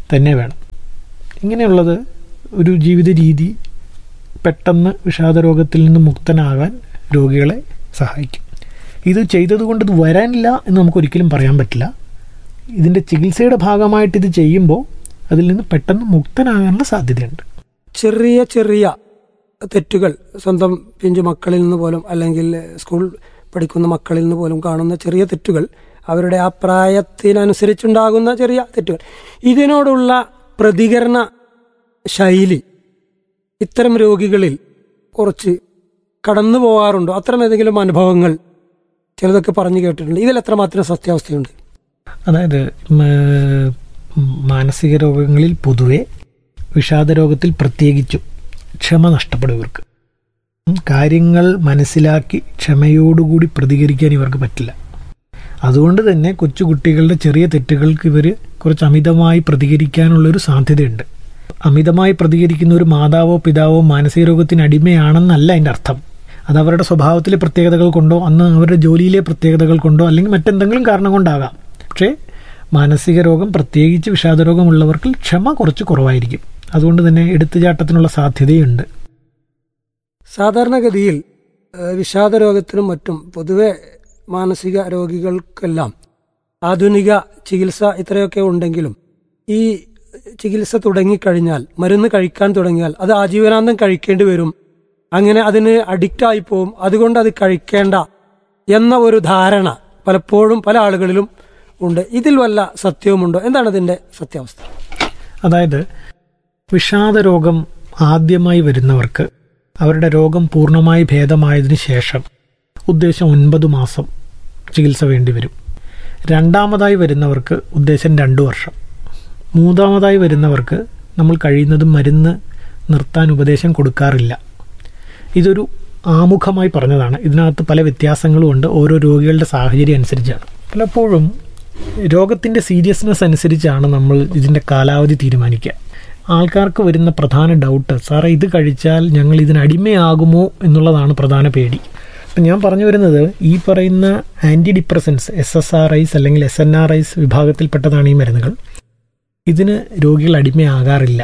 തന്നെ വേണം. ഇങ്ങനെയുള്ളത് ഒരു ജീവിത രീതി പെട്ടെന്ന് വിഷാദരോഗത്തിൽ നിന്ന് മുക്തനാകാൻ രോഗികളെ സഹായിക്കും. ഇത് ചെയ്തതുകൊണ്ട് ഇത് വരാനില്ല എന്ന് നമുക്കൊരിക്കലും പറയാൻ പറ്റില്ല. ഇതിൻ്റെ ചികിത്സയുടെ ഭാഗമായിട്ട് ഇത് ചെയ്യുമ്പോൾ അതിൽ നിന്ന് പെട്ടെന്ന് മുക്തനാകാനുള്ള സാധ്യതയുണ്ട്. ചെറിയ ചെറിയ തെറ്റുകൾ സ്വന്തം പിഞ്ചു മക്കളിൽ നിന്ന് പോലും അല്ലെങ്കിൽ സ്കൂൾ പഠിക്കുന്ന മക്കളിൽ നിന്ന് പോലും കാണുന്ന ചെറിയ തെറ്റുകൾ, അവരുടെ ആ പ്രായത്തിനനുസരിച്ചുണ്ടാകുന്ന ചെറിയ തെറ്റുകൾ, ഇതിനോടുള്ള പ്രതികരണ ശൈലി ഇത്തരം രോഗികളിൽ കുറച്ച് കടന്നു പോകാറുണ്ടോ? അത്തരം ഏതെങ്കിലും അനുഭവങ്ങൾ ചിലതൊക്കെ പറഞ്ഞു കേട്ടിട്ടുണ്ട്. ഇതിൽ എത്രമാത്രം സത്യാവസ്ഥയുണ്ട്? അതായത് മാനസിക രോഗങ്ങളിൽ പൊതുവെ, വിഷാദരോഗത്തിൽ പ്രത്യേകിച്ചും ക്ഷമ നഷ്ടപ്പെടും ഇവർക്ക്. കാര്യങ്ങൾ മനസ്സിലാക്കി ക്ഷമയോടുകൂടി പ്രതികരിക്കാൻ ഇവർക്ക് പറ്റില്ല. അതുകൊണ്ട് തന്നെ കൊച്ചുകുട്ടികളുടെ ചെറിയ തെറ്റുകൾക്ക് ഇവർ കുറച്ച് അമിതമായി പ്രതികരിക്കാനുള്ളൊരു സാധ്യതയുണ്ട്. അമിതമായി പ്രതികരിക്കുന്ന ഒരു മാതാവോ പിതാവോ മാനസിക രോഗത്തിന് അടിമയാണെന്നല്ല അതിൻ്റെ അർത്ഥം. അത് അവരുടെ സ്വഭാവത്തിലെ പ്രത്യേകതകൾ കൊണ്ടോ അന്ന് അവരുടെ ജോലിയിലെ പ്രത്യേകതകൾ കൊണ്ടോ അല്ലെങ്കിൽ മറ്റെന്തെങ്കിലും കാരണം കൊണ്ടാകാം. പക്ഷേ മാനസിക രോഗം, പ്രത്യേകിച്ച് വിഷാദരോഗമുള്ളവർക്ക് ക്ഷമ കുറച്ച് കുറവായിരിക്കും. അതുകൊണ്ട് തന്നെ എടുത്തുചാട്ടത്തിനുള്ള സാധ്യതയുണ്ട്. സാധാരണഗതിയിൽ വിഷാദരോഗത്തിനും മറ്റും പൊതുവെ മാനസിക രോഗികൾക്കെല്ലാം ആധുനിക ചികിത്സ ഇത്രയൊക്കെ ഉണ്ടെങ്കിലും ഈ ചികിത്സ തുടങ്ങിക്കഴിഞ്ഞാൽ, മരുന്ന് കഴിക്കാൻ തുടങ്ങിയാൽ അത് ആജീവനാന്തം കഴിക്കേണ്ടി വരും, അങ്ങനെ അതിന് അഡിക്റ്റായി പോവും, അതുകൊണ്ട് അത് കഴിക്കേണ്ട എന്ന ഒരു ധാരണ പലപ്പോഴും പല ആളുകളിലും ഉണ്ട്. ഇതിൽ വല്ല സത്യവുമുണ്ടോ? എന്താണ് ഇതിൻ്റെ സത്യാവസ്ഥ? അതായത് വിഷാദരോഗം ആദ്യമായി വരുന്നവർക്ക് അവരുടെ രോഗം പൂർണ്ണമായി ഭേദമായതിനു ശേഷം ഉദ്ദേശം 9 മാസം ചികിത്സ വേണ്ടിവരും. രണ്ടാമതായി വരുന്നവർക്ക് ഉദ്ദേശം 2 വർഷം. മൂന്നാമതായി വരുന്നവർക്ക് നമ്മൾ കഴിയുന്നതും മരുന്ന് നിർത്താൻ ഉപദേശം കൊടുക്കാറില്ല. ഇതൊരു ആമുഖമായി പറഞ്ഞതാണ്. ഇതിനകത്ത് പല വ്യത്യാസങ്ങളും ഉണ്ട്, ഓരോ രോഗികളുടെ സാഹചര്യം അനുസരിച്ചാണ്. പലപ്പോഴും രോഗത്തിൻ്റെ സീരിയസ്നെസ് അനുസരിച്ചാണ് നമ്മൾ ഇതിൻ്റെ കാലാവധി തീരുമാനിക്കുക. ആൾക്കാർക്ക് വരുന്ന പ്രധാന ഡൗട്ട്, സാറേ ഇത് കഴിച്ചാൽ ഞങ്ങൾ ഇതിന് അടിമയാകുമോ എന്നുള്ളതാണ് പ്രധാന പേടി. അപ്പം ഞാൻ പറഞ്ഞു വരുന്നത്, ഈ പറയുന്ന ആൻറ്റി ഡിപ്രസൻസ്, SSRIs അല്ലെങ്കിൽ SNRIs വിഭാഗത്തിൽപ്പെട്ടതാണ് ഈ മരുന്നുകൾ. ഇതിന് രോഗികൾ അടിമയാകാറില്ല.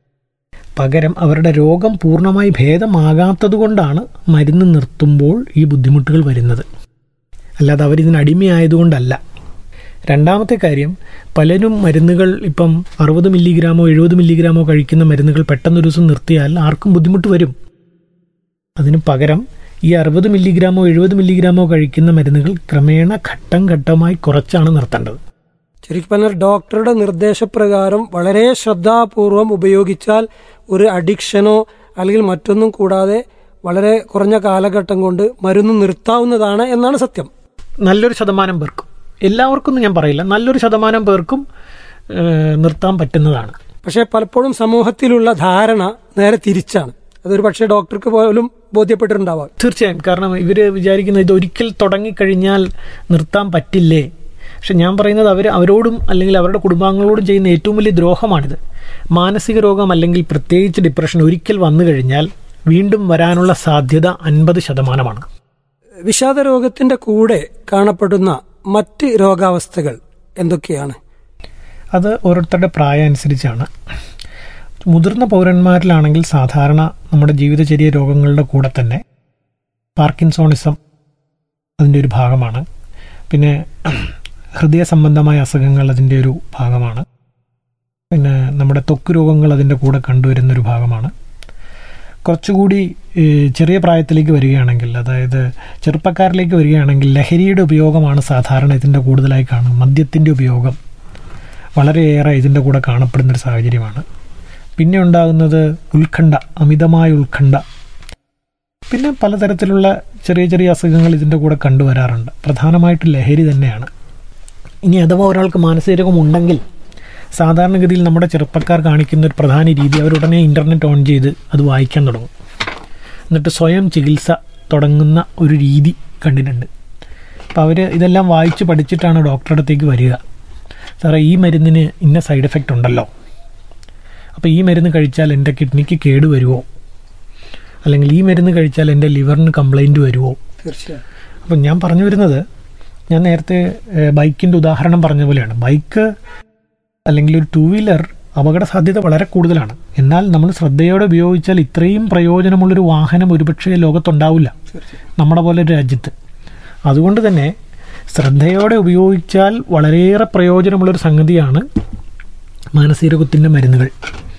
പകരം അവരുടെ രോഗം പൂർണ്ണമായി ഭേദമാകാത്തത് കൊണ്ടാണ് മരുന്ന് നിർത്തുമ്പോൾ ഈ ബുദ്ധിമുട്ടുകൾ വരുന്നത്, അല്ലാതെ അവരിതിന് അടിമയായതുകൊണ്ടല്ല. രണ്ടാമത്തെ കാര്യം, പലരും മരുന്നുകൾ ഇപ്പം 60 മില്ലിഗ്രാമോ 70 മില്ലിഗ്രാമോ കഴിക്കുന്ന മരുന്നുകൾ പെട്ടെന്നൊരു ദിവസം നിർത്തിയാൽ ആർക്കും ബുദ്ധിമുട്ട് വരും. അതിന് പകരം ഈ 60 മില്ലിഗ്രാമോ 70 മില്ലിഗ്രാമോ കഴിക്കുന്ന മരുന്നുകൾ ക്രമേണ ഘട്ടം ഘട്ടമായി കുറച്ചാണ് നിർത്തേണ്ടത്. ശരിക്കും പറഞ്ഞാൽ ഡോക്ടറുടെ നിർദ്ദേശപ്രകാരം വളരെ ശ്രദ്ധാപൂർവം ഉപയോഗിച്ചാൽ ഒരു അഡിക്ഷനോ അല്ലെങ്കിൽ മറ്റൊന്നും കൂടാതെ വളരെ കുറഞ്ഞ കാലഘട്ടം കൊണ്ട് മരുന്ന് നിർത്താവുന്നതാണ് എന്നാണ് സത്യം. നല്ലൊരു ശതമാനം പേർക്കും, എല്ലാവർക്കും ഞാൻ പറയില്ല, നല്ലൊരു ശതമാനം പേർക്കും നിർത്താൻ പറ്റുന്നതാണ്. പക്ഷേ പലപ്പോഴും സമൂഹത്തിലുള്ള ധാരണ നേരെ തിരിച്ചാണ്. അതൊരു പക്ഷേ ഡോക്ടർക്ക് പോലും ബോധ്യപ്പെട്ടിട്ടുണ്ടാവാം. തീർച്ചയായും. കാരണം ഇവർ വിചാരിക്കുന്നത് ഇത് ഒരിക്കൽ തുടങ്ങിക്കഴിഞ്ഞാൽ നിർത്താൻ പറ്റില്ലേ. പക്ഷെ ഞാൻ പറയുന്നത് അവരോടും അല്ലെങ്കിൽ അവരുടെ കുടുംബാംഗങ്ങളോടും ചെയ്യുന്ന ഏറ്റവും വലിയ ദ്രോഹമാണിത്. മാനസിക രോഗം അല്ലെങ്കിൽ പ്രത്യേകിച്ച് ഡിപ്രഷൻ ഒരിക്കൽ വന്നു കഴിഞ്ഞാൽ വീണ്ടും വരാനുള്ള സാധ്യത 50%. വിഷാദരോഗത്തിന്റെ കൂടെ കാണപ്പെടുന്ന മറ്റ് രോഗാവസ്ഥകൾ എന്തൊക്കെയാണ്? അത് ഓരോരുത്തരുടെ പ്രായം അനുസരിച്ചാണ്. മുതിർന്ന പൗരന്മാരിലാണെങ്കിൽ സാധാരണ നമ്മുടെ ജീവിതചര്യ രോഗങ്ങളുടെ കൂടെ തന്നെ പാർക്കിൻസോണിസം അതിൻ്റെ ഒരു ഭാഗമാണ്. പിന്നെ ഹൃദയ സംബന്ധമായ അസുഖങ്ങൾ അതിൻ്റെ ഒരു ഭാഗമാണ്. പിന്നെ നമ്മുടെ ത്വക്ക് രോഗങ്ങൾ അതിൻ്റെ കൂടെ കണ്ടുവരുന്നൊരു ഭാഗമാണ്. കുറച്ചുകൂടി ചെറിയ പ്രായത്തിലേക്ക് വരികയാണെങ്കിൽ, അതായത് ചെറുപ്പക്കാരിലേക്ക് വരികയാണെങ്കിൽ ലഹരിയുടെ ഉപയോഗമാണ് സാധാരണ ഇതിൻ്റെ കൂടുതലായി കാണും. മദ്യത്തിൻ്റെ ഉപയോഗം വളരെയേറെ ഇതിൻ്റെ കൂടെ കാണപ്പെടുന്നൊരു സാഹചര്യമാണ്. പിന്നെ ഉണ്ടാകുന്നത് ഉത്കണ്ഠ, അമിതമായ ഉത്കണ്ഠ. പിന്നെ പലതരത്തിലുള്ള ചെറിയ ചെറിയ അസുഖങ്ങൾ ഇതിൻ്റെ കൂടെ കണ്ടുവരാറുണ്ട്. പ്രധാനമായിട്ട് ലഹരി തന്നെയാണ്. ഇനി അഥവാ ഒരാൾക്ക് മാനസിക രോഗം ഉണ്ടെങ്കിൽ സാധാരണഗതിയിൽ നമ്മുടെ ചെറുപ്പക്കാർ കാണിക്കുന്ന ഒരു പ്രധാന രീതി, അവരുടനെ ഇൻ്റർനെറ്റ് ഓൺ ചെയ്ത് അത് വായിക്കാൻ തുടങ്ങും. എന്നിട്ട് സ്വയം ചികിത്സ തുടങ്ങുന്ന ഒരു രീതി കണ്ടിട്ടുണ്ട്. അപ്പോൾ അവർ ഇതെല്ലാം വായിച്ച് പഠിച്ചിട്ടാണ് ഡോക്ടറുടെ അടുത്തേക്ക് വരിക. സാറേ ഈ മരുന്നിന് ഇന്ന സൈഡ് എഫക്റ്റ് ഉണ്ടല്ലോ, അപ്പോൾ ഈ മരുന്ന് കഴിച്ചാൽ എൻ്റെ കിഡ്നിക്ക് കേടുവരുമോ, അല്ലെങ്കിൽ ഈ മരുന്ന് കഴിച്ചാൽ എൻ്റെ ലിവറിന് കംപ്ലൈൻറ്റ് വരുമോ? തീർച്ചയായും. അപ്പം ഞാൻ പറഞ്ഞു വരുന്നത്, ഞാൻ നേരത്തെ ബൈക്കിൻ്റെ ഉദാഹരണം പറഞ്ഞ പോലെയാണ്. ബൈക്ക് അല്ലെങ്കിൽ ഒരു 2 വീലർ അപകട സാധ്യത വളരെ കൂടുതലാണ്. എന്നാൽ നമ്മൾ ശ്രദ്ധയോടെ ഉപയോഗിച്ചാൽ ഇത്രയും പ്രയോജനമുള്ളൊരു വാഹനം ഒരുപക്ഷെ ലോകത്തുണ്ടാവില്ല നമ്മുടെ പോലെ ഒരു രാജ്യത്ത്. അതുകൊണ്ട് തന്നെ ശ്രദ്ധയോടെ ഉപയോഗിച്ചാൽ വളരെയേറെ പ്രയോജനമുള്ളൊരു സംഗതിയാണ് മാനസിക രോഗത്തിൻ്റെ മരുന്നുകൾ.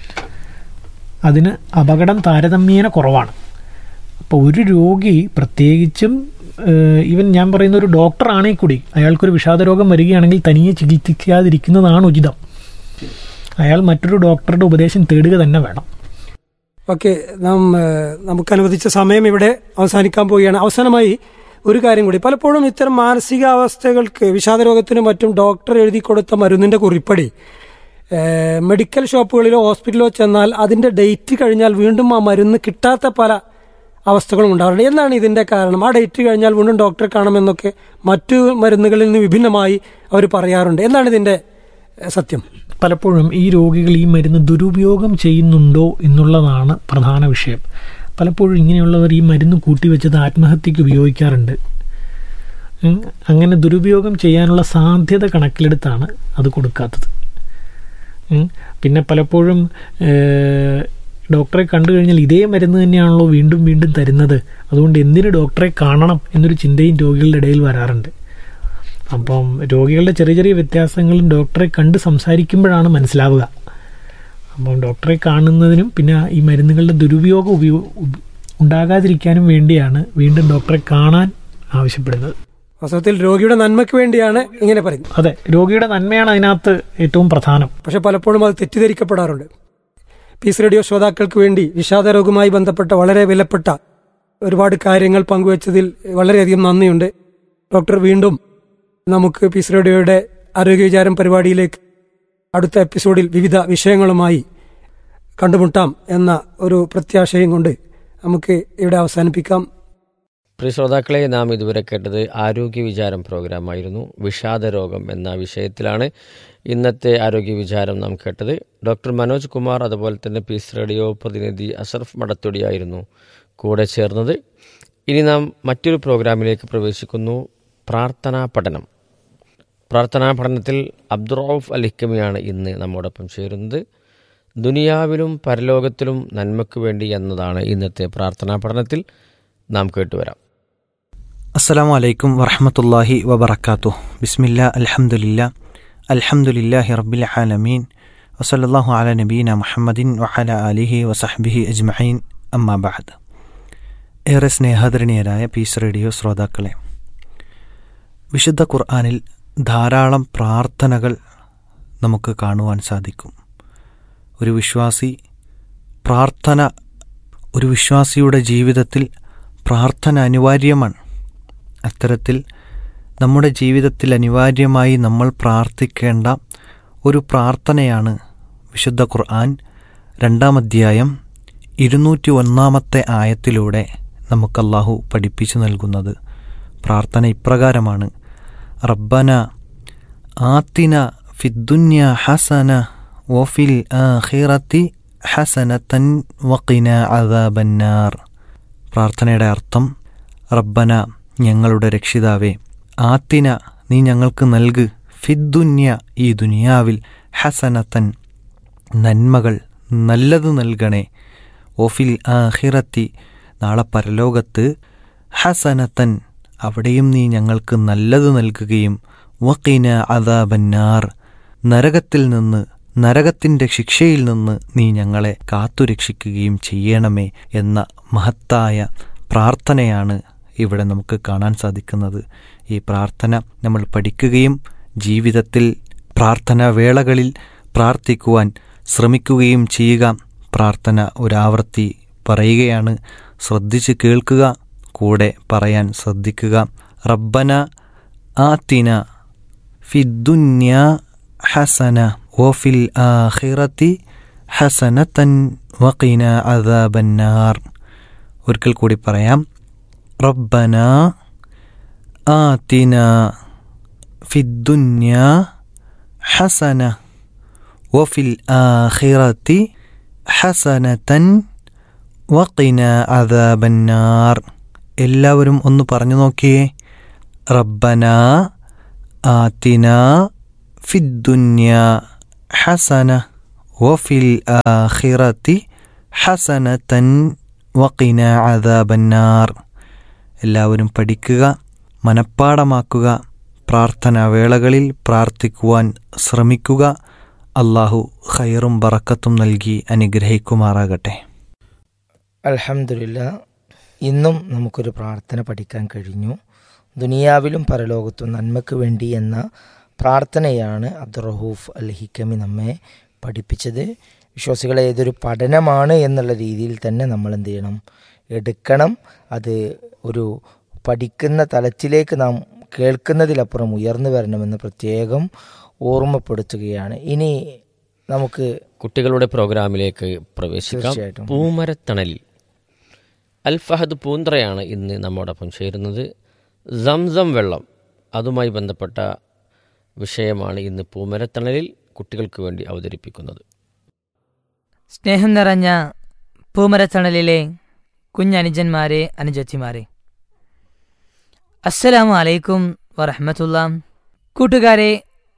അതിന് അപകടം താരതമ്യേന കുറവാണ്. അപ്പോൾ ഒരു രോഗി, പ്രത്യേകിച്ചും ഈവൻ ഞാൻ പറയുന്ന ഒരു ഡോക്ടറാണെങ്കിൽ കൂടി, അയാൾക്കൊരു വിഷാദരോഗം വരികയാണെങ്കിൽ തനിയെ ചികിത്സിക്കാതിരിക്കുന്നതാണ് ഉചിതം. അയാൾ മറ്റൊരു ഡോക്ടറുടെ ഉപദേശം തേടുക തന്നെ വേണം. ഓക്കെ, നമുക്ക് അനുവദിച്ച സമയം ഇവിടെ അവസാനിക്കാൻ പോവുകയാണ്. അവസാനമായി ഒരു കാര്യം കൂടി, പലപ്പോഴും ഇത്തരം മാനസികാവസ്ഥകൾക്ക്, വിഷാദരോഗത്തിനും മറ്റും ഡോക്ടർ എഴുതി കൊടുത്ത മരുന്നിന്റെ കുറിപ്പടി മെഡിക്കൽ ഷോപ്പുകളിലോ ഹോസ്പിറ്റലിലോ ചെന്നാൽ അതിന്റെ ഡേറ്റ് കഴിഞ്ഞാൽ വീണ്ടും ആ മരുന്ന് കിട്ടാത്ത പല അവസ്ഥകളും ഉണ്ടാവാറുണ്ട്. എന്താണ് ഇതിന്റെ കാരണം? ആ ഡേറ്റ് കഴിഞ്ഞാൽ വീണ്ടും ഡോക്ടറെ കാണുമെന്നൊക്കെ മറ്റു മരുന്നുകളിൽ നിന്ന് വിഭിന്നമായി അവർ പറയാറുണ്ട്. എന്താണ് ഇതിന്റെ സത്യം? പലപ്പോഴും ഈ രോഗികൾ ഈ മരുന്ന് ദുരുപയോഗം ചെയ്യുന്നുണ്ടോ എന്നുള്ളതാണ് പ്രധാന വിഷയം. പലപ്പോഴും ഇങ്ങനെയുള്ളവർ ഈ മരുന്ന് കൂട്ടിവെച്ചത് ആത്മഹത്യക്ക് ഉപയോഗിക്കാറുണ്ട്. അങ്ങനെ ദുരുപയോഗം ചെയ്യാനുള്ള സാധ്യത കണക്കിലെടുത്താണ് അത് കൊടുക്കാത്തത്. പിന്നെ പലപ്പോഴും ഡോക്ടറെ കണ്ടു കഴിഞ്ഞാൽ ഇതേ മരുന്ന് തന്നെയാണല്ലോ വീണ്ടും വീണ്ടും തരുന്നത്, അതുകൊണ്ട് എന്തിന് ഡോക്ടറെ കാണണം എന്നൊരു ചിന്തയും രോഗികളുടെ ഇടയിൽ വരാറുണ്ട്. അപ്പം രോഗികളുടെ ചെറിയ ചെറിയ വ്യത്യാസങ്ങളും ഡോക്ടറെ കണ്ട് സംസാരിക്കുമ്പോഴാണ് മനസ്സിലാവുക. അപ്പം ഡോക്ടറെ കാണുന്നതിനും പിന്നെ ഈ മരുന്നുകളുടെ ദുരുപയോഗം ഉണ്ടാകാതിരിക്കാനും വേണ്ടിയാണ് വീണ്ടും ഡോക്ടറെ കാണാൻ ആവശ്യപ്പെടുന്നത്. വാസ്തവത്തിൽ രോഗിയുടെ നന്മയ്ക്ക് വേണ്ടിയാണ് ഇങ്ങനെ പറയുന്നത്. അതെ, രോഗിയുടെ നന്മയാണ് അതിനകത്ത് ഏറ്റവും പ്രധാനം. പക്ഷെ പലപ്പോഴും അത് തെറ്റിദ്ധരിക്കപ്പെടാറുണ്ട്. പീസ് റേഡിയോ ശ്രോതാക്കൾക്ക് വേണ്ടി വിഷാദരോഗവുമായി ബന്ധപ്പെട്ട വളരെ വിലപ്പെട്ട ഒരുപാട് കാര്യങ്ങൾ പങ്കുവച്ചതിൽ വളരെയധികം നന്ദിയുണ്ട്. ഡോക്ടർ, വീണ്ടും നമുക്ക് പീസ് റേഡിയോയുടെ ആരോഗ്യ വിചാരം പരിപാടിയിലേക്ക് അടുത്ത എപ്പിസോഡിൽ വിവിധ വിഷയങ്ങളുമായി കണ്ടുമുട്ടാം എന്ന ഒരു പ്രത്യാശയും കൊണ്ട് നമുക്ക് ഇവിടെ അവസാനിപ്പിക്കാം. പ്രിയ ശ്രോതാക്കളെ, നാം ഇതുവരെ കേട്ടത് ആരോഗ്യ വിചാരം പ്രോഗ്രാമായിരുന്നു. വിഷാദരോഗം എന്ന വിഷയത്തിലാണ് ഇന്നത്തെ ആരോഗ്യ വിചാരം നാം കേട്ടത്. ഡോക്ടർ മനോജ് കുമാർ, അതുപോലെ തന്നെ പീസ് റേഡിയോ പ്രതിനിധി അഷറഫ് മടത്തൊടിയായിരുന്നു കൂടെ ചേർന്നത്. ഇനി നാം മറ്റൊരു പ്രോഗ്രാമിലേക്ക് പ്രവേശിക്കുന്നു. പ്രാർത്ഥനാ പഠനം. പ്രാർത്ഥനാ പഠനത്തിൽ അബ്ദുറൌഫ് അൽ ഹിക്കമിയാണ് ഇന്ന് നമ്മോടൊപ്പം ചേരുന്നത്. ദുനിയാവിലും പരലോകത്തിലും നന്മയ്ക്ക് വേണ്ടി എന്നതാണ് ഇന്നത്തെ പ്രാർത്ഥനാ പഠനത്തിൽ നാം കേട്ടുവരാം. അസ്സലാമു അലൈക്കും വറഹ്മത്തുള്ളാഹി വബറകാതുഹു. ബിസ്മില്ലാ അൽഹംദുലില്ലാഹി റബ്ബിൽ ആലമീൻ വസല്ലല്ലാഹു അലാ നബീന മുഹമ്മദിൻ വഅലാ ആലിഹി വസഹ്ബിഹി അജ്മഈൻ. അമ്മാ ബഅദ്. ഏറെ സ്നേഹധരണീയരായ പീസ് റേഡിയോ ശ്രോതാക്കളെ, വിശുദ്ധ ഖുർആനിൽ ധാരാളം പ്രാർത്ഥനകൾ നമുക്ക് കാണുവാൻ സാധിക്കും. ഒരു വിശ്വാസിയുടെ ജീവിതത്തിൽ പ്രാർത്ഥന അനിവാര്യമാണ്. അത്തരത്തിൽ നമ്മുടെ ജീവിതത്തിൽ അനിവാര്യമായി നമ്മൾ പ്രാർത്ഥിക്കേണ്ട ഒരു പ്രാർത്ഥനയാണ് വിശുദ്ധ ഖുർആൻ 2-ാം അധ്യായം 201-ാമത്തെ ആയത്തിലൂടെ നമുക്ക് അല്ലാഹു പഠിപ്പിച്ചു നൽകുന്നത്. പ്രാർത്ഥന ഇപ്രകാരമാണ്: റബ്ബന ആത്തിന ഫിദ്ദുന്യ ഹസന വഫിൽ ആഖിറതി ഹസനതൻ വഖിന അദാബന്നാർ. പ്രാർത്ഥനയുടെ അർത്ഥം: റബ്ബന, ഞങ്ങളുടെ രക്ഷിതാവേ, ആത്തിന, നീ ഞങ്ങൾക്ക് നൽക്, ഫിദ്ദുന്യ, ഈ ദുനിയാവിൽ, ഹസനതൻ, നന്മകൾ, നല്ലത് നൽകണേ, വഫിൽ ആഖിറതി, നാളെ പരലോകത്ത്, ഹസനതൻ, അവിടെയും നീ ഞങ്ങൾക്ക് നല്ലത് നൽകുകയും, വഖിന അദാബന്നാർ, നരകത്തിൽ നിന്ന്, നരകത്തിൻ്റെ ശിക്ഷയിൽ നിന്ന് നീ ഞങ്ങളെ കാത്തുരക്ഷിക്കുകയും ചെയ്യണമേ എന്ന മഹത്തായ പ്രാർത്ഥനയാണ് ഇവിടെ നമുക്ക് കാണാൻ സാധിക്കുന്നത്. ഈ പ്രാർത്ഥന നമ്മൾ പഠിക്കുകയും ജീവിതത്തിൽ പ്രാർത്ഥനാ വേളകളിൽ പ്രാർത്ഥിക്കുവാൻ ശ്രമിക്കുകയും ചെയ്യുക. പ്രാർത്ഥന ഒരാവർത്തി പറയുകയാണ്, ശ്രദ്ധിച്ച് കേൾക്കുക, കൂടെ പറയാൻ ശ്രദ്ധിക്കുക. റബ്ബന ആത്തിന ഫിദ്ദുന്യ ഹസന വഫിൽ ആഖിറതി ഹസനതൻ വഖിന അദാബന്നാർ. ഒരിക്കൽ കൂടി പറയാം: റബ്ബന ആതിന ഫിദ്ദുന്യ ഹസന വഫിൽ ആഖിറതി ഹസനതൻ വഖിന അദാബന്നാർ. എല്ലാവരും ഒന്ന് പറഞ്ഞു നോക്കിയേ. റബ്ബന ആതിന ഫിദ്ദുന്യ ഹസന വഫിൽ ആഖിറതി ഹസനതൻ വഖിന അദാബന്നാർ. എല്ലാവരും പഠിക്കുക, മനഃപ്പാടമാക്കുക, പ്രാർത്ഥനാ വേളകളിൽ പ്രാർത്ഥിക്കുവാൻ ശ്രമിക്കുക. അള്ളാഹു ഖൈറും ബറക്കത്തും നൽകി അനുഗ്രഹിക്കുമാറാകട്ടെ. അൽഹംദുലില്ലാ, ഇന്നും നമുക്കൊരു പ്രാർത്ഥന പഠിക്കാൻ കഴിഞ്ഞു. ദുനിയാവിലും പരലോകത്തും നന്മയ്ക്ക് വേണ്ടി എന്ന പ്രാർത്ഥനയാണ് അബ്ദുറഹൂഫ് അൽ ഹിക്കമി നമ്മെ പഠിപ്പിച്ചത്. വിശ്വാസികളെ, ഏതൊരു പഠനമാണ് എന്നുള്ള രീതിയിൽ തന്നെ നമ്മൾ എന്ത് ചെയ്യണം, എടുക്കണം. അത് ഒരു പഠിക്കുന്ന തലത്തിലേക്ക് നാം കേൾക്കുന്നതിലപ്പുറം ഉയർന്നു വരണമെന്ന് പ്രത്യേകം ഓർമ്മപ്പെടുത്തുകയാണ്. ഇനി നമുക്ക് കുട്ടികളുടെ പ്രോഗ്രാമിലേക്ക് പ്രവേശിക്കാം. തീർച്ചയായിട്ടും. പൂമരത്തണലിൽ അൽ ഫഹദ് പൂന്തറയാണ് ഇന്ന് നമ്മോടൊപ്പം ചേരുന്നത്. സംസം വെള്ളം, അതുമായി ബന്ധപ്പെട്ട വിഷയമാണ് ഇന്ന് പൂമരത്തണലിൽ കുട്ടികൾക്ക് വേണ്ടി അവതരിപ്പിക്കുന്നത്. സ്നേഹം നിറഞ്ഞ പൂമരത്തണലിലെ കുഞ്ഞനുജന്മാരെ, അനുജത്തിമാരെ, അസ്സലാമു അലൈക്കും വറഹ്മത്തുള്ളാ. കൂട്ടുകാരെ,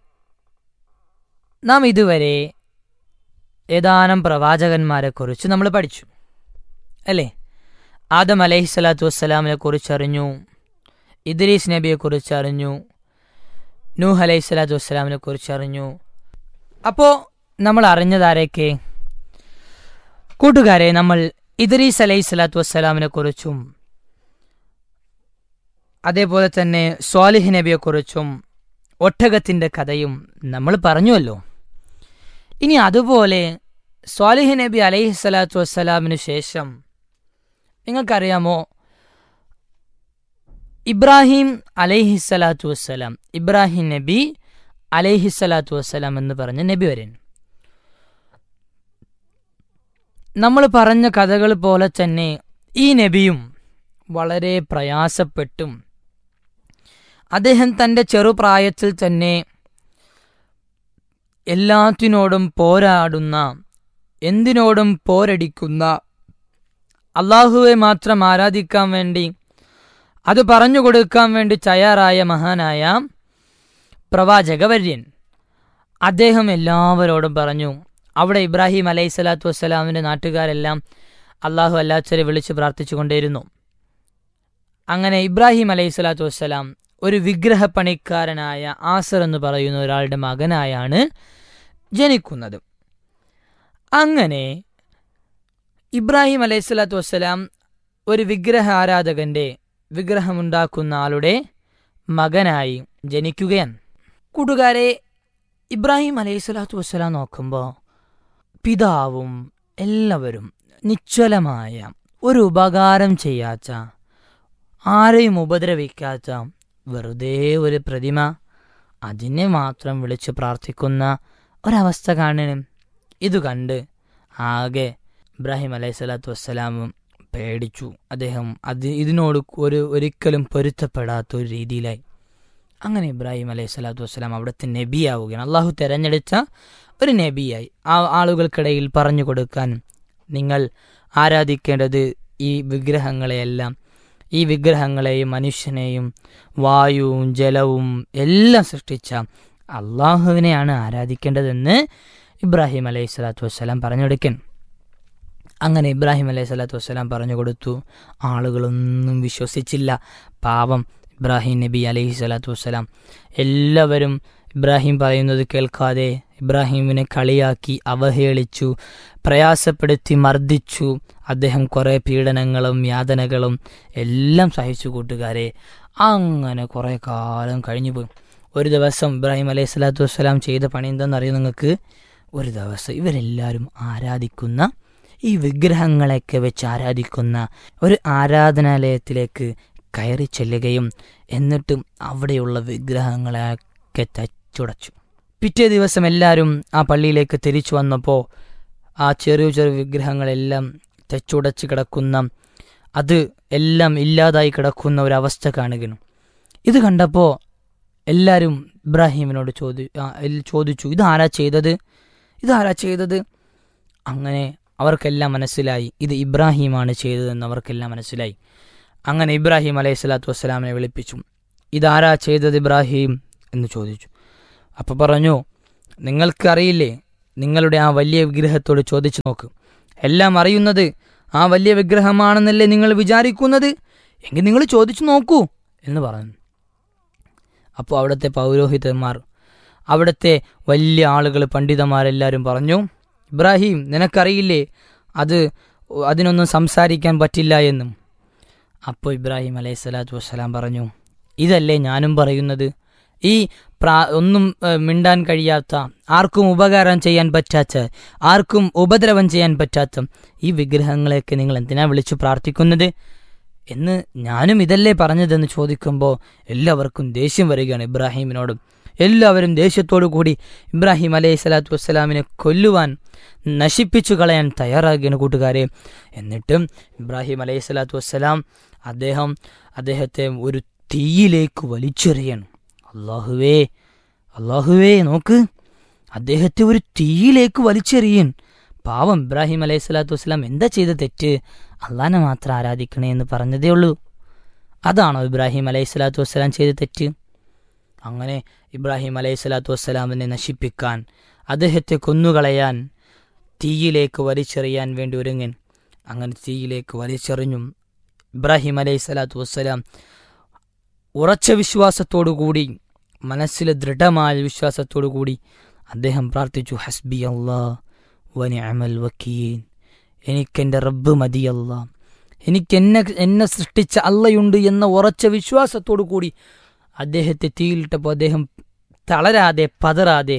നാം ഇതുവരെ ഏതാനും പ്രവാചകന്മാരെക്കുറിച്ച് നമ്മൾ പഠിച്ചു അല്ലേ? ആദം അലൈഹിസ്സലാത്തു വസ്സലാമിനെ കുറിച്ചറിഞ്ഞു, ഇദ്രീസ് നബിയെക്കുറിച്ച് അറിഞ്ഞു, നൂഹ് അലൈഹിസ്സലാത്തു വസ്സലാമിനെ കുറിച്ചറിഞ്ഞു. അപ്പോൾ നമ്മൾ അറിഞ്ഞതാരൊക്കെ? കൂട്ടുകാരെ, നമ്മൾ ഇദ്രീസ് അലൈഹിസ്സലാത്തു വസ്സലാമിനെ കുറിച്ചും അതേപോലെ തന്നെ സ്വാലിഹ് നബിയെക്കുറിച്ചും ഒട്ടകത്തിൻ്റെ കഥയും നമ്മൾ പറഞ്ഞുവല്ലോ. ഇനി അതുപോലെ സ്വാലിഹ് നബി അലൈഹിസ്സലാത്തു വസ്സലാമിന് ശേഷം നിങ്ങൾക്കറിയാമോ, ഇബ്രാഹിം അലൈഹിസ്സലാത്തു വസ്സലാം, ഇബ്രാഹിം നബി അലൈഹിസ്സലാത്തു വസ്സലാം എന്ന് പറഞ്ഞ നബി വരെ. നമ്മൾ പറഞ്ഞ കഥകൾ പോലെ തന്നെ ഈ നബിയും വളരെ പ്രയാസപ്പെട്ടും അദ്ദേഹം തൻ്റെ ചെറുപ്രായത്തിൽ തന്നെ എല്ലാത്തിനോടും പോരാടുന്ന, എന്തിനോടും പോരടിക്കുന്ന, അള്ളാഹുവെ മാത്രം ആരാധിക്കാൻ വേണ്ടി, അത് പറഞ്ഞു കൊടുക്കാൻ വേണ്ടി തയ്യാറായ മഹാനായ പ്രവാചകവര്യൻ. അദ്ദേഹം എല്ലാവരോടും പറഞ്ഞു. അവിടെ ഇബ്രാഹിം അലൈഹിസ്സലാത്തു വസ്സലാമിൻ്റെ നാട്ടുകാരെല്ലാം അള്ളാഹു അല്ലാത്തവരെ വിളിച്ച് പ്രാർത്ഥിച്ചു കൊണ്ടേയിരുന്നു. അങ്ങനെ ഇബ്രാഹിം അലൈഹിസ്സലാത്തു വസ്സലാം ഒരു വിഗ്രഹപ്പണിക്കാരനായ ആസർ എന്ന് പറയുന്ന ഒരാളുടെ മകനായാണ് ജനിക്കുന്നത്. അങ്ങനെ ഇബ്രാഹിം അലൈഹിസ്സലാത്തു വസ്സലാം ഒരു വിഗ്രഹ ആരാധകന്റെ, വിഗ്രഹമുണ്ടാക്കുന്ന ആളുടെ മകനായി ജനിക്കുകയാണ്. കൂട്ടുകാരെ, ഇബ്രാഹിം അലൈഹിസ്സലാത്തു വസ്സലാം നോക്കുമ്പോൾ പിതാവും എല്ലാവരും നിശ്ചലമായ, ഒരു ഉപകാരം ചെയ്യാത്ത, ആരെയും ഉപദ്രവിക്കാത്ത വെറുതെ ഒരു പ്രതിമ, അതിനെ മാത്രം വിളിച്ച് പ്രാർത്ഥിക്കുന്ന ഒരവസ്ഥ കാണണം. ഇത് കണ്ട് ആകെ ഇബ്രാഹിം അലൈഹിസ്സലാത്തു വസ്സലാമും പേടിച്ചു. അദ്ദേഹം ഇതിനോട് ഒരിക്കലും പൊരുത്തപ്പെടാത്ത ഒരു രീതിയിലായി. അങ്ങനെ ഇബ്രാഹിം അലൈഹിസ്സലാത്തു വസ്സലാം അവിടുത്തെ നബിയാവുകയാണ്. അള്ളാഹു തിരഞ്ഞെടുത്ത ഒരു നബിയായി ആ ആളുകൾക്കിടയിൽ പറഞ്ഞു കൊടുക്കാൻ, നിങ്ങൾ ആരാധിക്കേണ്ടത് ഈ വിഗ്രഹങ്ങളെയെല്ലാം, ഈ വിഗ്രഹങ്ങളെയും മനുഷ്യനെയും വായുവും ജലവും എല്ലാം സൃഷ്ടിച്ച അള്ളാഹുവിനെയാണ് ആരാധിക്കേണ്ടതെന്ന് ഇബ്രാഹിം അലൈഹിസ്സലാത്തു വസ്സലാം പറഞ്ഞു കൊടുക്കാൻ. അങ്ങനെ ഇബ്രാഹിം അലൈഹിസ്സലാത്തു വസ്സലാം പറഞ്ഞു കൊടുത്തു. ആളുകളൊന്നും വിശ്വസിച്ചില്ല. പാവം ഇബ്രാഹിം നബി അലൈഹിസ്സലാത്തു വസ്സലാം. എല്ലാവരും ഇബ്രാഹിം പറയുന്നത് കേൾക്കാതെ ഇബ്രാഹിമിനെ കളിയാക്കി, അവഹേളിച്ചു, പ്രയാസപ്പെടുത്തി, മർദ്ദിച്ചു. അദ്ദേഹം കുറേ പീഡനങ്ങളും യാതനകളും എല്ലാം സഹിച്ചു. കൂട്ടുകാരെ, അങ്ങനെ കുറേ കാലം കഴിഞ്ഞു പോയി. ഒരു ദിവസം ഇബ്രാഹിം അലൈഹിസ്സലാത്തു വസ്സലാം ചെയ്ത പണി എന്താണെന്നറിയോ നിങ്ങൾക്ക്? ഒരു ദിവസം ഇവരെല്ലാവരും ആരാധിക്കുന്ന, ഈ വിഗ്രഹങ്ങളെയൊക്കെ വെച്ച് ആരാധിക്കുന്ന ഒരു ആരാധനാലയത്തിലേക്ക് കയറി ചെല്ലുകയും എന്നിട്ടും അവിടെയുള്ള വിഗ്രഹങ്ങളെയൊക്കെ തച്ചുടച്ചു. പിറ്റേ ദിവസം എല്ലാവരും ആ പള്ളിയിലേക്ക് തിരിച്ചു വന്നപ്പോൾ ആ ചെറിയ ചെറിയ വിഗ്രഹങ്ങളെല്ലാം തച്ചുടച്ച് കിടക്കുന്ന, അത് എല്ലാം ഇല്ലാതായി കിടക്കുന്ന ഒരവസ്ഥ കാണുകയാണ്. ഇത് കണ്ടപ്പോൾ എല്ലാവരും ഇബ്രാഹിമിനോട് ചോദിച്ചു, ഇതാരാ ചെയ്തത്? അങ്ങനെ അവർക്കെല്ലാം മനസ്സിലായി ഇത് ഇബ്രാഹിമാണ് ചെയ്തതെന്ന് അവർക്കെല്ലാം മനസ്സിലായി. അങ്ങനെ ഇബ്രാഹിം അലൈഹിസ്സലാത്തു വസ്സലാമിനെ വിളിപ്പിച്ചു. ഇതാരാ ചെയ്തത് ഇബ്രാഹിം എന്ന് ചോദിച്ചു. അപ്പോൾ പറഞ്ഞു, നിങ്ങൾക്കറിയില്ലേ നിങ്ങളുടെ ആ വലിയ വിഗ്രഹത്തോട് ചോദിച്ചു നോക്ക്. എല്ലാം അറിയുന്നത് ആ വലിയ വിഗ്രഹമാണെന്നല്ലേ നിങ്ങൾ വിചാരിക്കുന്നത്? എങ്കിൽ നിങ്ങൾ ചോദിച്ചു നോക്കൂ എന്ന് പറഞ്ഞു. അപ്പോൾ അവിടുത്തെ പൗരോഹിതന്മാർ, അവിടുത്തെ വലിയ ആളുകൾ, പണ്ഡിതന്മാരെല്ലാവരും പറഞ്ഞു, ഇബ്രാഹിം, നിനക്കറിയില്ലേ അതിനൊന്നും സംസാരിക്കാൻ പറ്റില്ല എന്നും. അപ്പോൾ ഇബ്രാഹിം അലൈഹി സ്വലാത്തു വസ്സലാം പറഞ്ഞു, ഇതല്ലേ ഞാനും പറയുന്നത്. ഈ ഒന്നും മിണ്ടാൻ കഴിയാത്ത, ആർക്കും ഉപകാരം ചെയ്യാൻ പറ്റാത്ത, ആർക്കും ഉപദ്രവം ചെയ്യാൻ പറ്റാത്ത ഈ വിഗ്രഹങ്ങളെയൊക്കെ നിങ്ങൾ എന്തിനാ വിളിച്ചു പ്രാർത്ഥിക്കുന്നത് എന്ന് ഞാനും ഇതല്ലേ പറഞ്ഞതെന്ന് ചോദിക്കുമ്പോൾ എല്ലാവർക്കും ദേഷ്യം വരികയാണ് ഇബ്രാഹിമിനോടും. എല്ലാവരും ദേഷ്യത്തോടു കൂടി ഇബ്രാഹിം അലൈഹി സ്വലാത്തു വസ്സലാമിനെ കൊല്ലുവാൻ, നശിപ്പിച്ചു കളയാൻ തയ്യാറാകുകയാണ് കൂട്ടുകാരെ. എന്നിട്ടും ഇബ്രാഹിം അലൈഹി സ്വലാത്തു വസ്സലാം അദ്ദേഹത്തെ ഒരു തീയിലേക്ക് വലിച്ചെറിയണം. അല്ലാഹുവേ നോക്ക്, അദ്ദേഹത്തെ ഒരു തീയിലേക്ക് വലിച്ചെറിയൻ. പാവം ഇബ്രാഹിം അലൈഹി സ്വലാത്തു വസ്സലാം എന്താ ചെയ്ത തെറ്റ്? അള്ളാനെ മാത്രം ആരാധിക്കണേ എന്ന് പറഞ്ഞതേ ഉള്ളൂ. അതാണോ ഇബ്രാഹിം അലൈഹി സ്വലാത്തു വസ്സലാം ചെയ്ത തെറ്റ്? അങ്ങനെ ഇബ്രാഹിം അലൈഹി സ്വലാത്തു വസ്സലാമിനെ നശിപ്പിക്കാൻ, അദ്ദേഹത്തെ കൊന്നുകളയാൻ, തീയിലേക്ക് വലിച്ചെറിയാൻ വേണ്ടി ഒരുങ്ങൻ. അങ്ങനെ തീയിലേക്ക് വലിച്ചെറിഞ്ഞു. ഇബ്രാഹിം അലൈഹി സ്വലാത്തു വസ്സലാം ഉറച്ച വിശ്വാസത്തോടുകൂടി, മനസ്സിൽ ദൃഢമായ വിശ്വാസത്തോടുകൂടി അദ്ദേഹം പ്രാർത്ഥിച്ചു, ഹസ്ബി അല്ലാഹ് വ നിഅമൽ വക്കീൽ, എനിക്കെൻ്റെ റബ്ബ് മതിയല്ല, എന്നെ സൃഷ്ടിച്ച അള്ളയുണ്ട് എന്ന ഉറച്ച വിശ്വാസത്തോടു കൂടി അദ്ദേഹത്തെ തീയിലിട്ടപ്പോൾ അദ്ദേഹം തളരാതെ പതറാതെ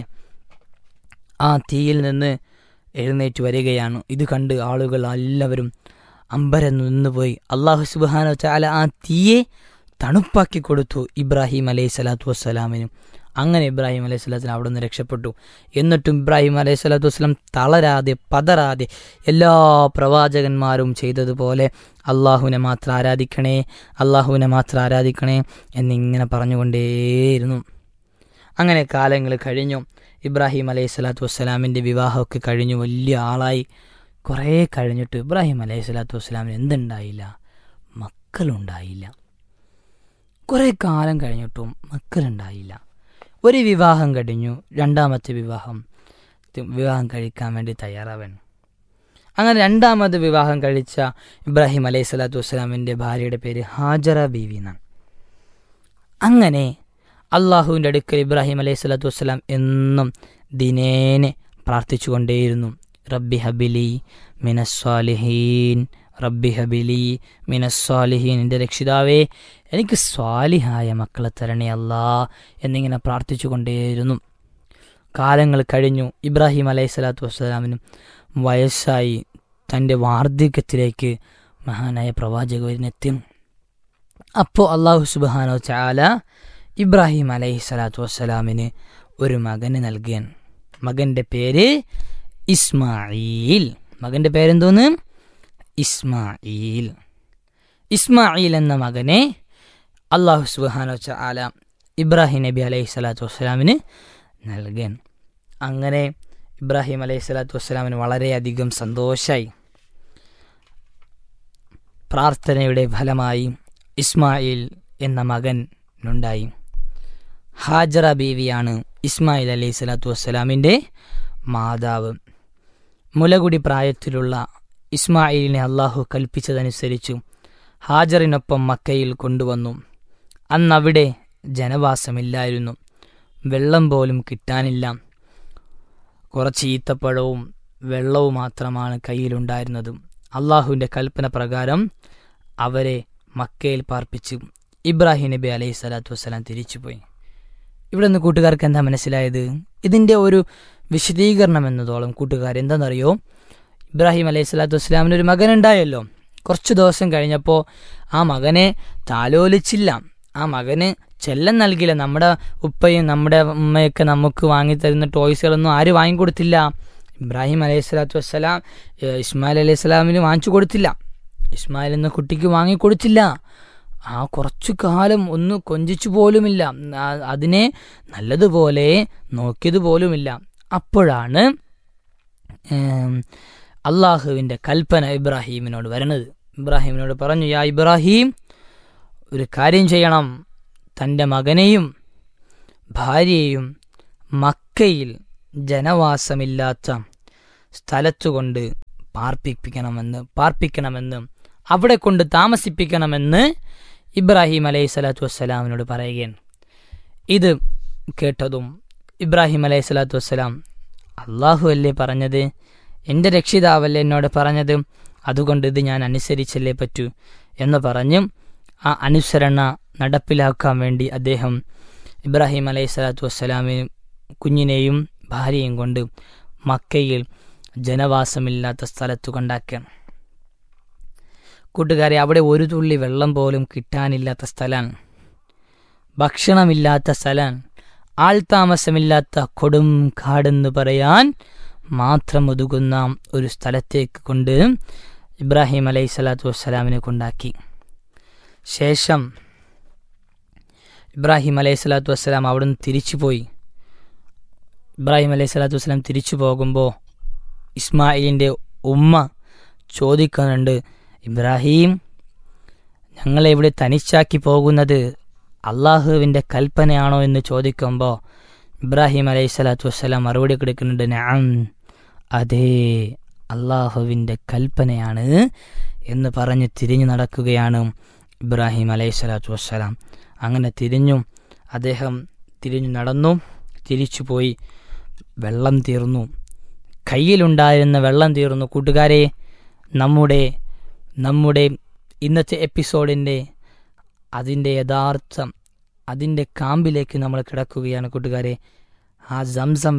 ആ തീയിൽ നിന്ന് എഴുന്നേറ്റ് വരികയാണ്. ഇത് കണ്ട് ആളുകൾ എല്ലാവരും അമ്പരന്ന് നിന്നുപോയി. അല്ലാഹു സുബ്ഹാനഹു വ തആല ആ തീയെ തണുപ്പാക്കി കൊടുത്തു ഇബ്രാഹിം അലൈഹി സ്വലാത്തു വസ്സലാമിനും. അങ്ങനെ ഇബ്രാഹിം അലൈഹി സ്വലാത്തിന് അവിടെ നിന്ന് രക്ഷപ്പെട്ടു. എന്നിട്ടും ഇബ്രാഹിം അലൈഹി സ്വലാത്തു വസ്സലാം തളരാതെ പതറാതെ എല്ലാ പ്രവാചകന്മാരും ചെയ്തതുപോലെ അള്ളാഹുവിനെ മാത്രം ആരാധിക്കണേ, അള്ളാഹുവിനെ മാത്രം ആരാധിക്കണേ എന്നിങ്ങനെ പറഞ്ഞുകൊണ്ടേയിരുന്നു. അങ്ങനെ കാലങ്ങൾ കഴിഞ്ഞു. ഇബ്രാഹിം അലൈഹി സ്വലാത്തു വസ്സലാമിൻ്റെ വിവാഹമൊക്കെ കഴിഞ്ഞു, വലിയ ആളായി. കുറേ കഴിഞ്ഞിട്ട് ഇബ്രാഹിം അലൈഹി സ്വലാത്തു വസ്സലാമിന് എന്തുണ്ടായില്ല? മക്കളുണ്ടായില്ല. കുറേ കാലം കഴിഞ്ഞിട്ടും മക്കളുണ്ടായില്ല. ഒരു വിവാഹം കഴിഞ്ഞു, രണ്ടാമത്തെ വിവാഹം കഴിക്കാൻ വേണ്ടി തയ്യാറാവൻ. അങ്ങനെ രണ്ടാമത് വിവാഹം കഴിച്ച ഇബ്രാഹിം അലൈഹി സ്വലാത്തു വസ്സലാമിൻ്റെ ഭാര്യയുടെ പേര് ഹാജറ ബീവി എന്നാണ്. അങ്ങനെ അള്ളാഹുവിൻ്റെ അടുക്കൽ ഇബ്രാഹിം അലൈഹി സ്വലാത്തു വസ്സലാം എന്നും ദിനേനെ പ്രാർത്ഥിച്ചു കൊണ്ടേയിരുന്നു. റബ്ബി ഹബിലി മിനസ്സാലിഹീൻ, റബ്ബി ഹബിലി മിനസ്സാലിഹീൻ, എൻ്റെ രക്ഷിതാവേ എനിക്ക് സ്വാലിഹായ മക്കളെ തരണേ അല്ലാ എന്നിങ്ങനെ പ്രാർത്ഥിച്ചു കൊണ്ടേയിരുന്നു. കാലങ്ങൾ കഴിഞ്ഞു. ഇബ്രാഹിം അലൈഹി സ്വലാത്തു വസ്സലാമിനും വയസ്സായി. തൻ്റെ വാർദ്ധക്യത്തിലേക്ക് മഹാനായ പ്രവാചകനെത്തി. അപ്പോൾ അള്ളാഹു സുബ്ഹാനഹു വ തആല ഇബ്രാഹിം അലൈഹി സ്വലാത്തു വസ്സലാമിന് ഒരു മകന് നൽകിയാൻ. മകൻ്റെ പേര് ഇസ്മായിൽ. മകൻ്റെ പേരെന്തോന്ന്? ഇസ്മായിൽ. ഇസ്മായിൽ എന്ന മകനെ അള്ളാഹു സുബ്ഹാനഹു വ തആല ഇബ്രാഹിം നബി അലൈഹി സ്വലാത്തു വസ്സലാമിന് നൽകാൻ. അങ്ങനെ ഇബ്രാഹിം അലൈഹി സ്വലാത്തു വസ്സലാമിന് വളരെയധികം സന്തോഷമായി. പ്രാർത്ഥനയുടെ ഫലമായി ഇസ്മായിൽ എന്ന മകനുണ്ടായി. ഹാജറ ബീവിയാണ് ഇസ്മായിൽ അലൈഹി സ്വലാത്തു വസ്സലാമിൻ്റെ മാതാവ്. മുലകുടി പ്രായത്തിലുള്ള ഇസ്മായിലിനെ അള്ളാഹു കൽപ്പിച്ചതനുസരിച്ചു ഹാജറിനൊപ്പം മക്കയിൽ കൊണ്ടുവന്നു. അന്നവിടെ ജനവാസമില്ലായിരുന്നു. വെള്ളം പോലും കിട്ടാനില്ല. കുറച്ച് ഈത്തപ്പഴവും വെള്ളവും മാത്രമാണ് കയ്യിലുണ്ടായിരുന്നത്. അള്ളാഹുവിൻ്റെ കൽപ്പന പ്രകാരം അവരെ മക്കയിൽ പാർപ്പിച്ച് ഇബ്രാഹിം നബി അലൈഹി സ്വലാത്തു വസ്സലാം തിരിച്ചുപോയി. ഇവിടെ നിന്ന് കൂട്ടുകാർക്ക് എന്താ മനസ്സിലായത്? ഇതിൻ്റെ ഒരു വിശദീകരണം എന്നതോളം കൂട്ടുകാർ എന്താണെന്നറിയോ? ഇബ്രാഹിം അലൈഹി സ്വലാത്തു വസ്സലാമിന് ഒരു മകനുണ്ടായല്ലോ. കുറച്ച് ദിവസം കഴിഞ്ഞപ്പോൾ ആ മകനെ താലോലിച്ചില്ല, ആ മകന് ചെല്ലം നൽകില്ല. നമ്മുടെ ഉപ്പയും നമ്മുടെ ഉമ്മയൊക്കെ നമുക്ക് വാങ്ങിത്തരുന്ന ടോയ്സുകളൊന്നും ആര് വാങ്ങിക്കൊടുത്തില്ല? ഇബ്രാഹിം അലൈഹി സ്വലാത്തു വസ്സലാം ഇസ്മായിൽ അലൈഹി സ്വലാമിന് വാങ്ങിച്ചു കൊടുത്തില്ല. ഇസ്മായിൽ എന്ന കുട്ടിക്ക് വാങ്ങിക്കൊടുത്തില്ല. ആ കുറച്ചു കാലം ഒന്ന് കൊഞ്ചിച്ചു പോലുമില്ല, അതിനെ നല്ലതുപോലെ നോക്കിയത് പോലുമില്ല. അപ്പോഴാണ് അള്ളാഹുവിൻ്റെ കൽപ്പന ഇബ്രാഹീമിനോട് വരുന്നത്. ഇബ്രാഹീമിനോട് പറഞ്ഞു, യാ ഇബ്രാഹിം, ഒരു കാര്യം ചെയ്യണം. തൻ്റെ മകനെയും ഭാര്യയെയും മക്കയിൽ ജനവാസമില്ലാത്ത സ്ഥലത്തുകൊണ്ട് പാർപ്പിക്കണമെന്ന് അവിടെ കൊണ്ട് താമസിപ്പിക്കണമെന്ന് ഇബ്രാഹിം അലൈഹി സ്വലാത്തു വസ്സലാമിനോട് പറയുകയാണ്. ഇത് കേട്ടതും ഇബ്രാഹിം അലൈഹി സ്വലാത്തു വസ്സലാം, അള്ളാഹു അല്ലേ പറഞ്ഞത്, എൻ്റെ രക്ഷിതാവല്ലേ എന്നോട് പറഞ്ഞത്, അതുകൊണ്ട് ഇത് ഞാൻ അനുസരിച്ചല്ലേ പറ്റൂ എന്ന് പറഞ്ഞ് ആ അനുസരണ നടപ്പിലാക്കാൻ വേണ്ടി അദ്ദേഹം ഇബ്രാഹിം അലൈഹി സ്വലാത്തു വസ്സലാമിന് കുഞ്ഞിനെയും ഭാര്യയും കൊണ്ട് മക്കയിൽ ജനവാസമില്ലാത്ത സ്ഥലത്തു കൊണ്ടാക്കുകയാണ്. കൂട്ടുകാരെ, അവിടെ ഒരു തുള്ളി വെള്ളം പോലും കിട്ടാനില്ലാത്ത സ്ഥലമാണ്, ഭക്ഷണമില്ലാത്ത സ്ഥലമാണ്, ആൾതാമസമില്ലാത്ത കൊടും കാടെന്ന് പറയാൻ മാത്രം ഒതുങ്ങുന്ന ഒരു സ്ഥലത്തേക്ക് കൊണ്ട് ഇബ്രാഹിം അലൈഹി സ്വലാത്തു വസ്സലാമിനെ കൊണ്ടാക്കി. ശേഷം ഇബ്രാഹിം അലൈഹി സ്വലാത്തു വസ്സലാം അവിടെ നിന്ന് തിരിച്ചുപോയി. ഇബ്രാഹിം അലൈഹി സ്വലാത്തു വസ്സലാം തിരിച്ചു പോകുമ്പോൾ ഇസ്മായിലിൻ്റെ ഉമ്മ ചോദിക്കുന്നുണ്ട്, ഇബ്രാഹിം, ഞങ്ങളെ ഇവിടെ തനിച്ചാക്കി പോകുന്നത് അള്ളാഹുവിൻ്റെ കൽപ്പനയാണോ എന്ന് ചോദിക്കുമ്പോൾ ഇബ്രാഹിം അലൈഹി സ്വലാത്തു വസ്സലാം മറുപടി കൊടുക്കുന്നുണ്ട്, നഅം, അതേ, അള്ളാഹുവിൻ്റെ കൽപ്പനയാണ് എന്ന് പറഞ്ഞ് തിരിഞ്ഞു നടക്കുകയാണ് ഇബ്രാഹിം അലൈഹി സ്വലാത്തു വസ്സലാം. അങ്ങനെ അദ്ദേഹം തിരിഞ്ഞു നടന്നു, തിരിച്ചുപോയി. വെള്ളം തീർന്നു, കയ്യിലുണ്ടായിരുന്ന വെള്ളം തീർന്നു. കൂട്ടുകാരെ, നമ്മുടെ ഇന്നത്തെ എപ്പിസോഡിൻ്റെ അതിൻ്റെ കാമ്പിലേക്ക് നമ്മൾ കിടക്കുകയാണ് കൂട്ടുകാരെ. ആ സംസം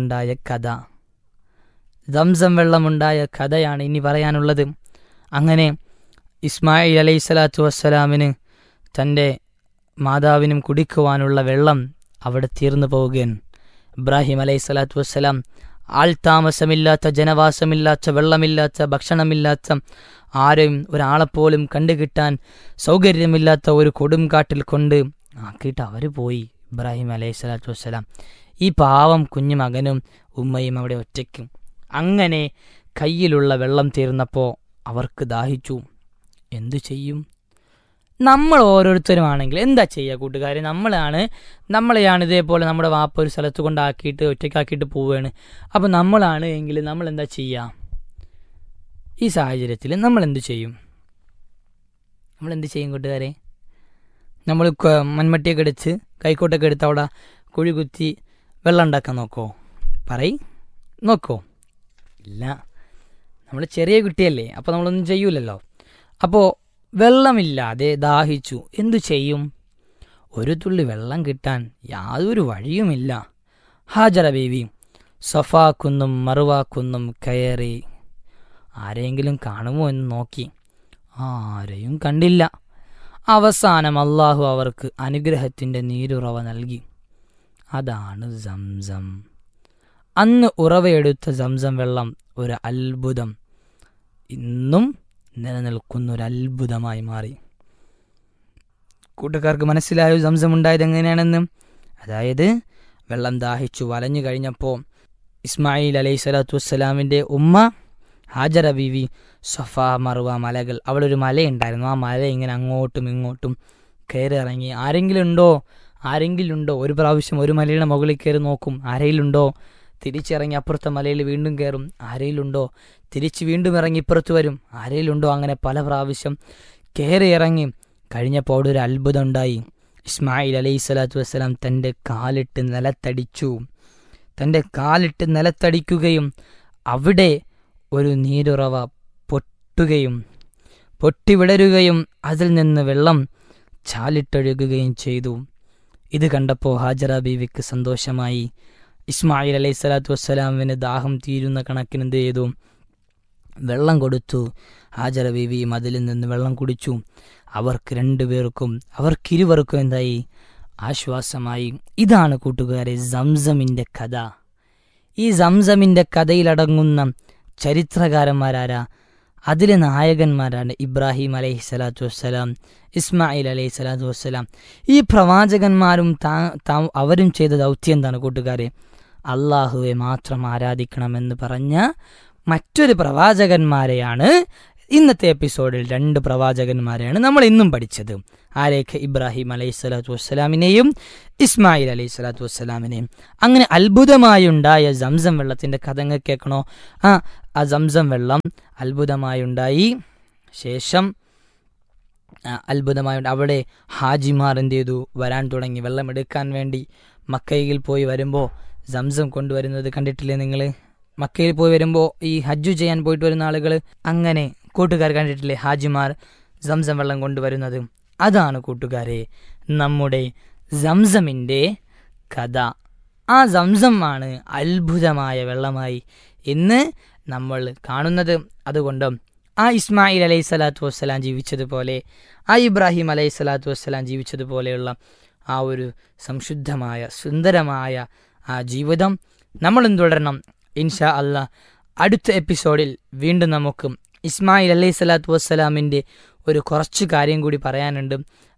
വെള്ളമുണ്ടായ കഥയാണ് ഇനി പറയാനുള്ളത്. അങ്ങനെ ഇസ്മായിൽ അലൈഹി സ്വലാത്തു വസ്സലാമിന് തൻ്റെ മാതാവിനും കുടിക്കുവാനുള്ള വെള്ളം അവിടെ തീർന്നു പോവുകയാണ്. ഇബ്രാഹിം അലൈഹി സ്വലാത്തു വസ്സലാം ആൾതാമസമില്ലാത്ത, ജനവാസമില്ലാത്ത, വെള്ളമില്ലാത്ത, ഭക്ഷണമില്ലാത്ത, ആരെയും ഒരാളെപ്പോലും കണ്ടുകിട്ടാൻ സൗകര്യമില്ലാത്ത ഒരു കൊടുംകാട്ടിൽ കൊണ്ട് ആക്കിയിട്ട് അവർ പോയി. ഇബ്രാഹിം അലൈഹി സ്വലാത്തു വസ്സലാം, ഈ പാവം കുഞ്ഞു മകനും ഉമ്മയും അവിടെ ഒറ്റയ്ക്കും. അങ്ങനെ കയ്യിലുള്ള വെള്ളം തീർന്നപ്പോൾ അവർക്ക് ദാഹിച്ചു. എന്തു ചെയ്യും? നമ്മൾ ഓരോരുത്തരുമാണെങ്കിൽ എന്താ ചെയ്യുക കൂട്ടുകാരെ? നമ്മളെയാണ് ഇതേപോലെ നമ്മുടെ വാപ്പ ഒരു സ്ഥലത്ത് കൊണ്ടാക്കിയിട്ട് ഒറ്റയ്ക്കാക്കിയിട്ട് പോവുകയാണ്. അപ്പോൾ നമ്മളാണ് എങ്കിൽ നമ്മൾ എന്താ ചെയ്യുക? ഈ സാഹചര്യത്തിൽ നമ്മളെന്ത് ചെയ്യും കൂട്ടുകാരെ? നമ്മൾ മൺമട്ടിയൊക്കെ അടിച്ച് കൈക്കോട്ടൊക്കെ എടുത്ത് അവിടെ കുഴി കുത്തി വെള്ളം ഉണ്ടാക്കാൻ നോക്കോ? ഇല്ല, നമ്മൾ ചെറിയ കുട്ടിയല്ലേ, അപ്പോൾ നമ്മളൊന്നും ചെയ്യൂലല്ലോ. അപ്പോൾ വെള്ളമില്ലാതെ ദാഹിച്ചു, എന്തു ചെയ്യും? ഒരു തുള്ളി വെള്ളം കിട്ടാൻ യാതൊരു വഴിയുമില്ല. ഹാജറ ബീവി സഫാ കുന്നും മറുവാ കുന്നും കയറി ആരെങ്കിലും കാണുമോ എന്ന് നോക്കി, ആരെയും കണ്ടില്ല. അവസാനം അള്ളാഹു അവർക്ക് അനുഗ്രഹത്തിൻ്റെ നീരുറവ നൽകി. അതാണ് സംസം. അന്ന് ഉറവയെടുത്ത സംസം വെള്ളം ഒരു അത്ഭുതം, ഇന്നും നിലനിൽക്കുന്നൊരു അത്ഭുതമായി മാറി. കൂട്ടുകാർക്ക് മനസ്സിലായോ സംസം ഉണ്ടായത് എങ്ങനെയാണെന്ന്? അതായത് വെള്ളം ദാഹിച്ചു വലഞ്ഞു കഴിഞ്ഞപ്പോൾ ഇസ്മായിൽ അലൈഹി സ്വലാത്തു വസ്സലാമിൻ്റെ ഉമ്മ ഹാജറ ബീവി സഫാ മറുവ മലകൾ, അവിടെ ഒരു മലയുണ്ടായിരുന്നു, ആ മല ഇങ്ങനെ അങ്ങോട്ടും ഇങ്ങോട്ടും കയറി ഇറങ്ങി. ആരെങ്കിലും ഉണ്ടോ? ഒരു പ്രാവശ്യം ഒരു മലയുടെ മുകളിൽ കയറി നോക്കും, ആരെയിലുണ്ടോ? തിരിച്ചിറങ്ങി അപ്പുറത്തെ മലയിൽ വീണ്ടും കയറും, ആരെയിലുണ്ടോ? തിരിച്ച് വീണ്ടും ഇറങ്ങി ഇപ്പുറത്ത് വരും, ആരെയിലുണ്ടോ? അങ്ങനെ പല പ്രാവശ്യം കയറി ഇറങ്ങി കഴിഞ്ഞപ്പോൾ അവിടെ ഒരു അത്ഭുതം ഉണ്ടായി. ഇസ്മായിൽ അലൈഹി സ്വലാത്തു വസ്സലാം തൻ്റെ കാലിട്ട് നിലത്തടിക്കുകയും അവിടെ ഒരു നീരുറവ പൊട്ടിവിടരുകയും അതിൽ നിന്ന് വെള്ളം ചാലിട്ടൊഴുകുകയും ചെയ്തു. ഇത് കണ്ടപ്പോൾ ഹാജറ ബീവിക്ക് സന്തോഷമായി. ഇസ്മായിൽ അലൈഹി സ്വലാത്തു വസ്സലാമിന് ദാഹം തീരുന്ന കണക്കിന് എന്ത് ചെയ്തു? വെള്ളം കൊടുത്തു. ഹാജറ ബീവിയും അതിൽ നിന്ന് വെള്ളം കുടിച്ചു. അവർക്കിരുവർക്കും എന്തായി? ആശ്വാസമായി. ഇതാണ് കൂട്ടുകാരെ സംസമിൻ്റെ കഥ. ഈ സംസമിൻ്റെ കഥയിലടങ്ങുന്ന ചരിത്രകാരന്മാരാരാ? അതിലെ നായകന്മാരാണ് ഇബ്രാഹിം അലൈഹി സ്വലാത്തു വസ്സലാം, ഇസ്മായിൽ അലൈഹി സ്വലാത്തു വസ്സലാം. ഈ പ്രവാചകന്മാരും അവരും ചെയ്ത ദൗത്യം എന്താണ് കൂട്ടുകാരെ? അള്ളാഹുവെ മാത്രം ആരാധിക്കണമെന്ന് പറഞ്ഞ മറ്റൊരു പ്രവാചകന്മാരെയാണ് ഇന്നത്തെ എപ്പിസോഡിൽ 2 പ്രവാചകന്മാരെയാണ് നമ്മൾ ഇന്നും പഠിച്ചത്. ആരേക്ക്? ഇബ്രാഹിം അലൈഹി സ്വലാത്തു വസ്സലാമിനെയും ഇസ്മായിൽ അലൈഹി സ്വലാത്തു വസ്സലാമിനെയും. അങ്ങനെ അത്ഭുതമായുണ്ടായ സംസം വെള്ളത്തിൻ്റെ കഥ കേൾക്കണോ? ആ സംസം വെള്ളം അത്ഭുതമായുണ്ടായി. ശേഷം അവിടെ ഹാജിമാർ എന്ത് ചെയ്തു? വരാൻ തുടങ്ങി. വെള്ളം എടുക്കാൻ വേണ്ടി മക്കയിൽ പോയി വരുമ്പോൾ സംസം കൊണ്ടുവരുന്നത് കണ്ടിട്ടില്ലേ നിങ്ങൾ? മക്കയിൽ പോയി വരുമ്പോൾ ഈ ഹജ്ജ് ചെയ്യാൻ പോയിട്ട് വരുന്ന ആളുകൾ, അങ്ങനെ കൂട്ടുകാർ കണ്ടിട്ടില്ലേ ഹാജിമാർ സംസം വെള്ളം കൊണ്ടുവരുന്നത്? അതാണ് കൂട്ടുകാരെ നമ്മുടെ സംസമിൻ്റെ കഥ. ആ സംസമാണ് അത്ഭുതമായ വെള്ളമായി ഇന്ന് നമ്മൾ കാണുന്നത്. അതുകൊണ്ട് ആ ഇസ്മായിൽ അലൈഹി സ്വലാത്തു വസ്സലാം ജീവിച്ചതുപോലെ, ആ ഇബ്രാഹിം അലൈഹി സ്വലാത്തു വസ്സലാം ജീവിച്ചതുപോലെയുള്ള ആ ഒരു സംശുദ്ധമായ സുന്ദരമായ ആ ജീവിതം നമ്മളും തുടരണം. ഇൻഷാ അല്ലാഹ് അടുത്ത എപ്പിസോഡിൽ വീണ്ടും നമുക്ക് ഇസ്മായിൽ അലൈഹി സ്വലാത്തു വസ്സലാമിൻ്റെ ഒരു കുറച്ച് കാര്യം കൂടി പറയാനുണ്ട്.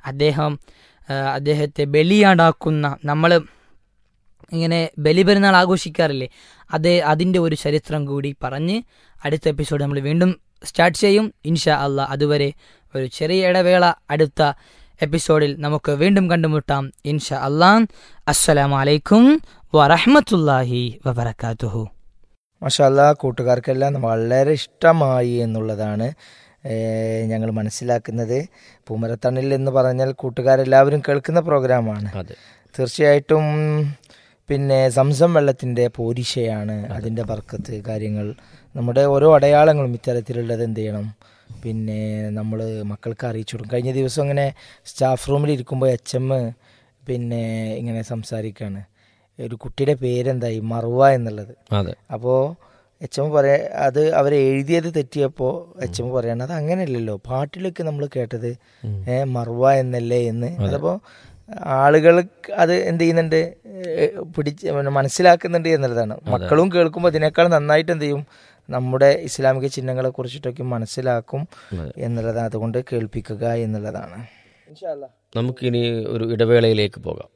അദ്ദേഹത്തെ ബലിയാടാക്കുന്ന, നമ്മൾ ഇങ്ങനെ ബലിപെരുന്നാൾ ആഘോഷിക്കാറില്ലേ, അതിൻ്റെ ഒരു ചരിത്രം കൂടി പറഞ്ഞ് അടുത്ത എപ്പിസോഡ് നമ്മൾ വീണ്ടും സ്റ്റാർട്ട് ചെയ്യും ഇൻഷാ അല്ലാഹ്. അതുവരെ ഒരു ചെറിയ ഇടവേള. അടുത്ത എപ്പിസോഡിൽ നമുക്ക് വീണ്ടും കണ്ടുമുട്ടാം ഇൻഷാ അല്ലാഹ്. അസ്സലാമു അലൈക്കും വറഹ്മത്തുള്ളാഹി വബറകാതുഹു. മാഷാ അല്ലാഹ്, കൂട്ടുകാർക്കെല്ലാം വളരെ ഇഷ്ടമായി എന്നുള്ളതാണ് ഞങ്ങൾ മനസ്സിലാക്കുന്നത്. പൂമരത്തണൽ എന്ന് പറഞ്ഞാൽ കൂട്ടുകാരെല്ലാവരും കേൾക്കുന്ന പ്രോഗ്രാമാണ്. തീർച്ചയായിട്ടും പിന്നെ സംസം വെള്ളത്തിൻ്റെ പോരിശയാണ്, അതിൻ്റെ ബർക്കത്ത് കാര്യങ്ങൾ, നമ്മുടെ ഓരോ അടയാളങ്ങളും ഇത്തരത്തിലുള്ളത് എന്ത് ചെയ്യണം, പിന്നെ നമ്മൾ മക്കൾക്ക് അറിയിച്ചു കൊടുക്കും. കഴിഞ്ഞ ദിവസം അങ്ങനെ സ്റ്റാഫ് റൂമിൽ ഇരിക്കുമ്പോൾ HM പിന്നെ ഇങ്ങനെ സംസാരിക്കുകയാണ്, ഒരു കുട്ടിയുടെ പേരെന്തായി മറുവ എന്നുള്ളത്. അപ്പോൾ HM പറയാ, അത് അവരെ എഴുതിയത് തെറ്റിയപ്പോൾ HM പറയാണ് അത് അങ്ങനെയല്ലല്ലോ, പാട്ടിലൊക്കെ നമ്മൾ കേട്ടത് മറുവ എന്നല്ലേ എന്ന്. അതപ്പോൾ ആളുകൾ അത് എന്ത് ചെയ്യുന്നുണ്ട്, മനസ്സിലാക്കുന്നുണ്ട് എന്നുള്ളതാണ്. മക്കളും കേൾക്കുമ്പോൾ അതിനേക്കാൾ നന്നായിട്ട് എന്ത് ചെയ്യും, നമ്മുടെ ഇസ്ലാമിക ചിഹ്നങ്ങളെ കുറിച്ചിട്ടൊക്കെ മനസ്സിലാക്കും എന്നുള്ളതാണ്. അതുകൊണ്ട് കേൾപ്പിക്കുക എന്നുള്ളതാണ്. നമുക്കിനി ഒരു ഇടവേളയിലേക്ക് പോകാം.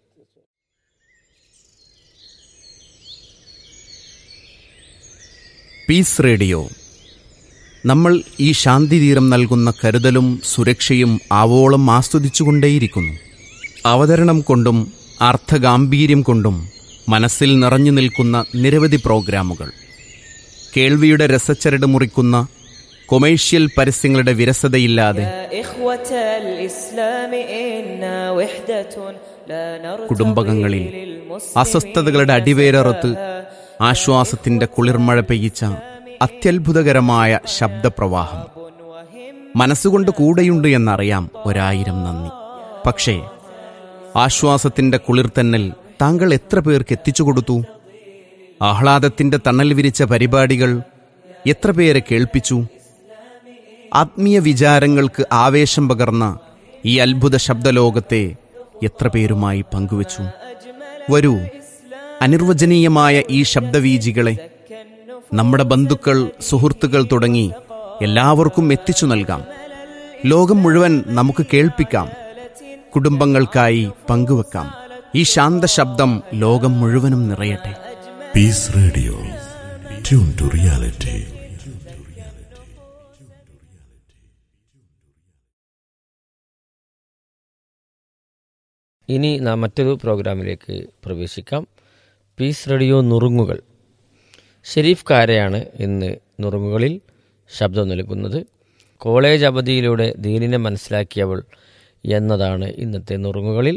Piece radio. നമ്മൾ ഈ ശാന്തിതീരം നൽകുന്ന കരുതലും സുരക്ഷയും ആവോളം ആസ്വദിച്ചുകൊണ്ടേയിരിക്കുന്നു. അവതരണം കൊണ്ടും അർത്ഥഗാംഭീര്യം കൊണ്ടും മനസ്സിൽ നിറഞ്ഞു നിൽക്കുന്ന നിരവധി പ്രോഗ്രാമുകൾ, കേൾവിയുടെ രസച്ചരട് മുറിക്കുന്ന കൊമേഴ്ഷ്യൽ പരസ്യങ്ങളുടെ വിരസതയില്ലാതെ കുടുംബകങ്ങളിൽ അസ്വസ്ഥതകളുടെ അടിവേരറുത്ത് ആശ്വാസത്തിന്റെ കുളിർമഴ പെയ്യിച്ച അത്യത്ഭുതകരമായ ശബ്ദപ്രവാഹം. മനസ്സുകൊണ്ട് കൂടെയുണ്ട് എന്നറിയാം, 1000 നന്ദി. പക്ഷേ ആശ്വാസത്തിന്റെ കുളിർത്തന്നൽ താങ്കൾ എത്ര പേർക്ക് എത്തിച്ചു കൊടുത്തു? ആഹ്ലാദത്തിന്റെ തണൽ വിരിച്ച പരിപാടികൾ എത്ര പേരെ കേൾപ്പിച്ചു? ആത്മീയ വിചാരങ്ങൾക്ക് ആവേശം പകർന്ന ഈ അത്ഭുത ശബ്ദലോകത്തെ എത്ര പേരുമായി പങ്കുവച്ചു? വരൂ, അനിർവചനീയമായ ഈ ശബ്ദവീജികളെ നമ്മുടെ ബന്ധുക്കൾ, സുഹൃത്തുക്കൾ തുടങ്ങി എല്ലാവർക്കും എത്തിച്ചു നൽകാം. ലോകം മുഴുവൻ നമുക്ക് കേൾപ്പിക്കാം, കുടുംബങ്ങൾക്കായി പങ്കുവെക്കാം. ഈ ശാന്ത ശബ്ദം ലോകം മുഴുവനും നിറയട്ടെ. Piece radio, tune to reality. ഇനി നാം മറ്റൊരു പ്രോഗ്രാമിലേക്ക് പ്രവേശിക്കാം. പീസ് റേഡിയോ നുറുങ്ങുകൾ. ഷെരീഫ് കാരയാണ് ഇന്ന് നുറുങ്ങുകളിൽ ശബ്ദം നൽകുന്നത്. കോളേജ് അവധിയിലൂടെ ദീനിനെ മനസ്സിലാക്കിയവൾ എന്നതാണ് ഇന്നത്തെ നുറുങ്ങുകളിൽ.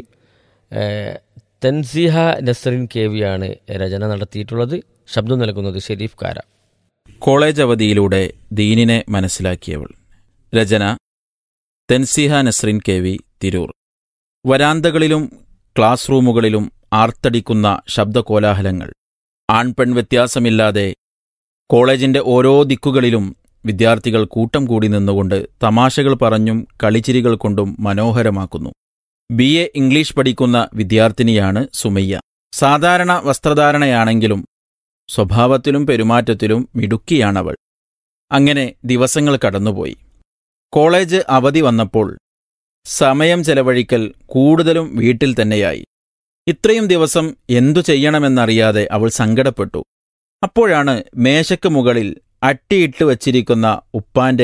തൻസീഹ നസ്രിൻ കേവിയാണ് രചന നടത്തിയിട്ടുള്ളത്. ശബ്ദം നൽകുന്നത് ഷെരീഫ് കാര. കോളേജ് അവധിയിലൂടെ ദീനിനെ മനസ്സിലാക്കിയവൾ. രചന തൻസീഹ നസ്രിൻ കേവി, തിരൂർ. വരാന്തകളിലും ക്ലാസ് റൂമുകളിലും ആർത്തടിക്കുന്ന ശബ്ദകോലാഹലങ്ങൾ. ആൺപെൺ വ്യത്യാസമില്ലാതെ കോളേജിന്റെ ഓരോ ദിക്കുകളിലും വിദ്യാർത്ഥികൾ കൂട്ടം കൂടി നിന്നുകൊണ്ട് തമാശകൾ പറഞ്ഞും കളിച്ചിരികൾ കൊണ്ടും മനോഹരമാക്കുന്നു. BA ഇംഗ്ലീഷ് പഠിക്കുന്ന വിദ്യാർത്ഥിനിയാണ് സുമയ്യ. സാധാരണ വസ്ത്രധാരണയാണെങ്കിലും സ്വഭാവത്തിലും പെരുമാറ്റത്തിലും മിടുക്കിയാണവൾ. അങ്ങനെ ദിവസങ്ങൾ കടന്നുപോയി. കോളേജ് അവധി വന്നപ്പോൾ സമയം ചെലവഴിക്കൽ കൂടുതലും വീട്ടിൽ തന്നെയായി. ഇത്രയും ദിവസം എന്തു ചെയ്യണമെന്നറിയാതെ അവൾ സങ്കടപ്പെട്ടു. അപ്പോഴാണ് മേശയ്ക്ക് മുകളിൽ അട്ടിയിട്ട് വച്ചിരിക്കുന്ന ഉപ്പാന്റെ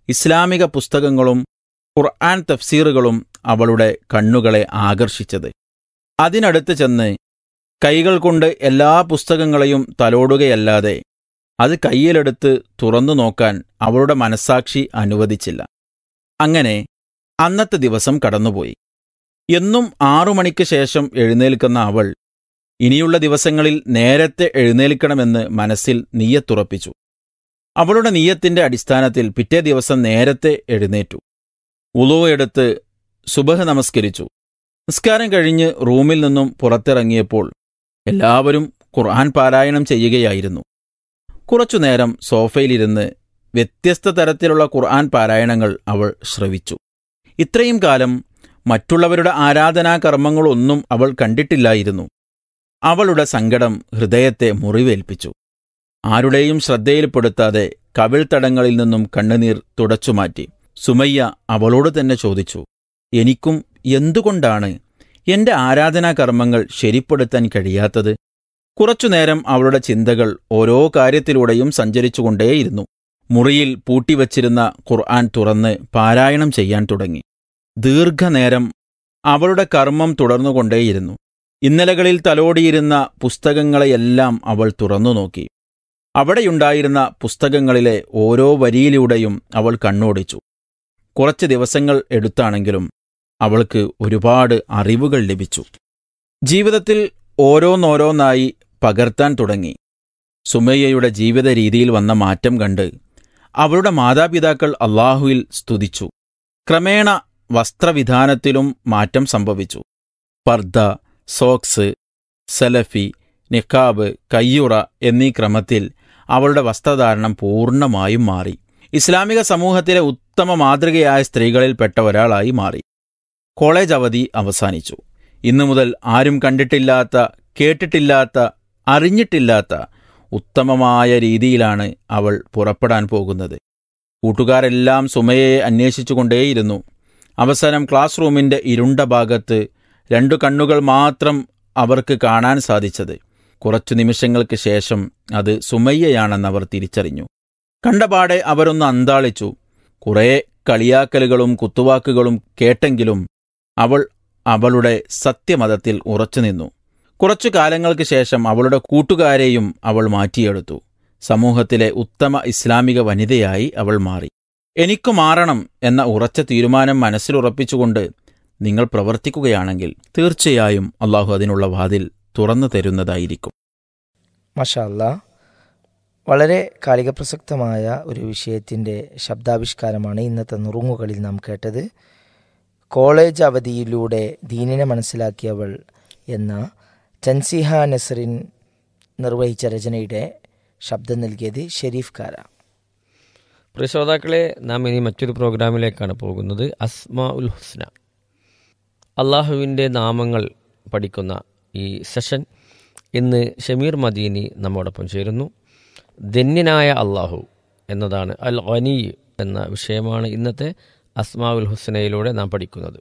ഇസ്ലാമിക പുസ്തകങ്ങളും ഖുർആൻ തഫ്സീറുകളും അവളുടെ കണ്ണുകളെ ആകർഷിച്ചത്. അതിനടുത്ത് ചെന്ന് കൈകൾ കൊണ്ട് എല്ലാ പുസ്തകങ്ങളെയും തലോടുകയല്ലാതെ അത് കയ്യിലെടുത്ത് തുറന്നു നോക്കാൻ അവളുടെ മനസ്സാക്ഷി അനുവദിച്ചില്ല. അങ്ങനെ അന്നത്തെ ദിവസം കടന്നുപോയി. എന്നും 6 മണിക്ക് ശേഷം എഴുന്നേൽക്കുന്ന അവൾ ഇനിയുള്ള ദിവസങ്ങളിൽ നേരത്തെ എഴുന്നേൽക്കണമെന്ന് മനസ്സിൽ നിയ്യത്തുറപ്പിച്ചു. അവളുടെ നിയ്യത്തിന്റെ അടിസ്ഥാനത്തിൽ പിറ്റേ ദിവസം നേരത്തെ എഴുന്നേറ്റു. വുളൂ എടുത്ത് സുബഹ് നമസ്കരിച്ചു. നിസ്കാരം കഴിഞ്ഞ് റൂമിൽ നിന്നും പുറത്തിറങ്ങിയപ്പോൾ എല്ലാവരും ഖുർആൻ പാരായണം ചെയ്യുകയായിരുന്നു. കുറച്ചുനേരം സോഫയിലിരുന്ന് വ്യത്യസ്ത തരത്തിലുള്ള ഖുർആൻ പാരായണങ്ങൾ അവൾ ശ്രവിച്ചു. ഇത്രയും കാലം മറ്റുള്ളവരുടെ ആരാധനാകർമ്മങ്ങളൊന്നും അവൾ കണ്ടിട്ടില്ലായിരുന്നു. അവളുടെ സങ്കടം ഹൃദയത്തെ മുറിവേൽപ്പിച്ചു. ആരുടെയും ശ്രദ്ധയിൽപ്പെടുത്താതെ കവിൾത്തടങ്ങളിൽ നിന്നും കണ്ണുനീർ തുടച്ചുമാറ്റി. സുമയ്യ അവളോട് തന്നെ ചോദിച്ചു, എനിക്കും എന്തുകൊണ്ടാണ് എന്റെ ആരാധനാകർമ്മങ്ങൾ ശരിപ്പെടുത്താൻ കഴിയാത്തത്? കുറച്ചുനേരം അവളുടെ ചിന്തകൾ ഓരോ കാര്യത്തിലൂടെയും സഞ്ചരിച്ചുകൊണ്ടേയിരുന്നു. മുറിയിൽ പൂട്ടിവച്ചിരുന്ന ഖുർആൻ തുറന്ന് പാരായണം ചെയ്യാൻ തുടങ്ങി. ദീർഘനേരം അവളുടെ കർമ്മം തുടർന്നുകൊണ്ടേയിരുന്നു. ഇന്നലകളിൽ തലോടിയിരുന്ന പുസ്തകങ്ങളെയെല്ലാം അവൾ തുറന്നു നോക്കി. അവിടെയുണ്ടായിരുന്ന പുസ്തകങ്ങളിലെ ഓരോ വരിയിലൂടെയും അവൾ കണ്ണോടിച്ചു. കുറച്ച് ദിവസങ്ങൾ എടുത്താണെങ്കിലും അവൾക്ക് ഒരുപാട് അറിവുകൾ ലഭിച്ചു. ജീവിതത്തിൽ ഓരോന്നോരോന്നായി പകർത്താൻ തുടങ്ങി. സുമയ്യയുടെ ജീവിത രീതിയിൽ വന്ന മാറ്റം കണ്ട് അവളുടെ മാതാപിതാക്കൾ അള്ളാഹുവിൽ സ്തുതിച്ചു. ക്രമേണ വസ്ത്രവിധാനത്തിലും മാറ്റം സംഭവിച്ചു. പർദ്ദ, സോക്സ്, സലഫി, നിഖാബ്, കയ്യുറ എന്നീ ക്രമത്തിൽ അവളുടെ വസ്ത്രധാരണം പൂർണ്ണമായും മാറി. ഇസ്ലാമിക സമൂഹത്തിലെ ഉത്തമ മാതൃകയായ സ്ത്രീകളിൽപ്പെട്ട ഒരാളായി മാറി. കോളേജ് അവധി അവസാനിച്ചു. ഇന്നു മുതൽ ആരും കണ്ടിട്ടില്ലാത്ത, കേട്ടിട്ടില്ലാത്ത, അറിഞ്ഞിട്ടില്ലാത്ത ഉത്തമമായ രീതിയിലാണ് അവൾ പുറപ്പെടാൻ പോകുന്നത്. കൂട്ടുകാരെല്ലാം സുമയയെ അന്വേഷിച്ചുകൊണ്ടേയിരുന്നു. അവസാനം ക്ലാസ് റൂമിന്റെ ഇരുണ്ട ഭാഗത്ത് 2 കണ്ണുകൾ മാത്രം അവർക്ക് കാണാൻ സാധിച്ചത്. കുറച്ചു നിമിഷങ്ങൾക്ക് ശേഷം അത് സുമയ്യയാണെന്നവർ തിരിച്ചറിഞ്ഞു. കണ്ടപാടെ അവരൊന്ന് അന്താളിച്ചു. കുറേ കളിയാക്കലുകളും കുത്തുവാക്കുകളും കേട്ടെങ്കിലും അവൾ അവളുടെ സത്യമതത്തിൽ ഉറച്ചുനിന്നു. കുറച്ചു കാലങ്ങൾക്ക് ശേഷം അവളുടെ കൂട്ടുകാരെയും അവൾ മാറ്റിയെടുത്തു. സമൂഹത്തിലെ ഉത്തമ ഇസ്ലാമിക വനിതയായി അവൾ മാറി. എനിക്കു മാറണം എന്ന ഉറച്ച തീരുമാനം മനസ്സിലുറപ്പിച്ചുകൊണ്ട് നിങ്ങൾ പ്രവർത്തിക്കുകയാണെങ്കിൽ തീർച്ചയായും അള്ളാഹു അതിനുള്ള വാതിൽ തുറന്നു തരുന്നതായിരിക്കും. മാഷാ അല്ലാ, വളരെ കാലിക പ്രസക്തമായ ഒരു വിഷയത്തിൻ്റെ ശബ്ദാവിഷ്കാരമാണ് ഇന്നത്തെ നുറുങ്ങുകളിൽ നാം കേട്ടത്. കോളേജ് അവധിയിലൂടെ ദീനിനെ മനസ്സിലാക്കിയവൾ എന്ന തൻസീഹ നസ്റിൻ നിർവഹിച്ച രചനയുടെ ശബ്ദം നൽകിയത് ഷെരീഫ് കാര. പ്രിയ ശ്രോതാക്കളെ, നാം ഇനി മറ്റൊരു പ്രോഗ്രാമിലേക്കാണ് പോകുന്നത്. അസ്മാ ഉൽ ഹുസ്ന, അള്ളാഹുവിൻ്റെ നാമങ്ങൾ പഠിക്കുന്ന ഈ സെഷൻ ഇന്ന് ഷമീർ മദീനി നമ്മോടൊപ്പം ചേരുന്നു. ധന്യനായ അള്ളാഹു എന്നതാണ്, അൽ ഗനി എന്ന വിഷയമാണ് ഇന്നത്തെ അസ്മാ ഉൽ ഹുസ്നയിലൂടെ നാം പഠിക്കുന്നത്.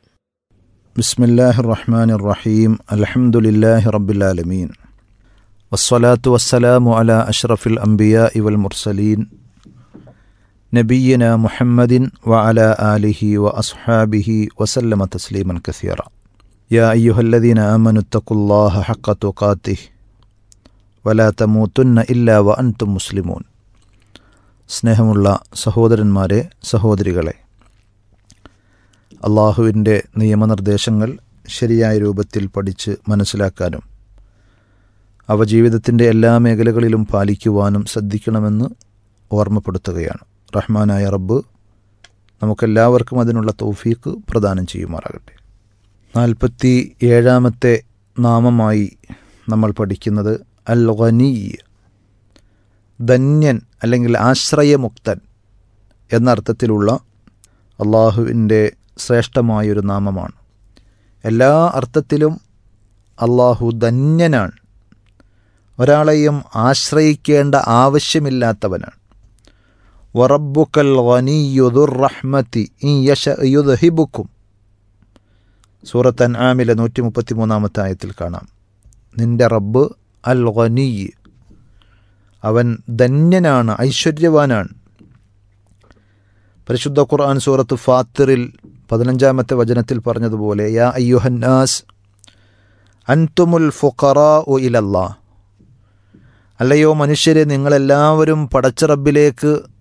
ബിസ്മില്ലാഹിർ റഹ്മാനിർ റഹീം. അൽഹംദുലില്ലാഹി റബ്ബിൽ ആലമീൻ. വസ്സലാത്തു വസ്സലാമു അലാ അഷ്റഫിൽ അംബിയാഇ വൽ മുർസലീൻ നബിയ്യിനാ മുഹമ്മദിൻ വഅലാ ആലിഹി വഅസ്ഹാബിഹി വസല്ലമ തസ്ലീമൻ കസീറ. യാ അയ്യുഹല്ലദീന ആമനു തഖുല്ലാഹ ഹഖ്ക തുഖാതിഹി വലാ തമൂതുന്ന ഇല്ലാ വഅൻതും മുസ്ലിമൂൻ. സ്നേഹമുള്ള സഹോദരന്മാരെ, സഹോദരികളെ, അള്ളാഹുവിൻ്റെ നിയമനിർദ്ദേശങ്ങൾ ശരിയായ രൂപത്തിൽ പഠിച്ച് മനസ്സിലാക്കാനും അവ ജീവിതത്തിൻ്റെ എല്ലാ മേഖലകളിലും പാലിക്കുവാനും ശ്രദ്ധിക്കണമെന്ന് ഓർമ്മപ്പെടുത്തുകയാണ്. റഹ്മാനായ റബ്ബ് നമുക്കെല്ലാവർക്കും അതിനുള്ള തൗഫീഖ് പ്രദാനം ചെയ്യുമാറാകട്ടെ. 47-ാമത്തെ നാമമായി നമ്മൾ പഠിക്കുന്നത് അൽ ഗനി, ധന്യൻ അല്ലെങ്കിൽ ആശ്രയമുക്തൻ എന്നർത്ഥത്തിലുള്ള അള്ളാഹുവിൻ്റെ ശ്രേഷ്ഠമായൊരു നാമമാണ്. എല്ലാ അർത്ഥത്തിലും അള്ളാഹു ധന്യനാണ്. ഒരാളെയും ആശ്രയിക്കേണ്ട ആവശ്യമില്ലാത്തവനാണ്. വറബ്ബുക്കൽ ഗനിയ്യു ദുർ റഹ്മതി ഇൻ യശഅ യുദ്ഹിബുക്കും. സൂറത്ത് അൻആമിലെ 133-ാമത്തെ ആയത്തിൽ കാണാം. നിന്റെ റബ്ബ് അൽ ഗനി, അവൻ ധന്യനാണ്, ഐശ്വര്യവാനാണ്. പരിശുദ്ധ ഖുർആൻ സൂറത്ത് ഫാത്തിറിൽ 15-ാമത്തെ വചനത്തിൽ പറഞ്ഞതുപോലെ യാ അയ്യുഹന്നാസ് അൻതുമുൽ ഫുഖറാഉ ഇലല്ലാഹ്, അല്ലയോ മനുഷ്യരെ നിങ്ങളെല്ലാവരും പടച്ച റബ്ബിലേക്ക്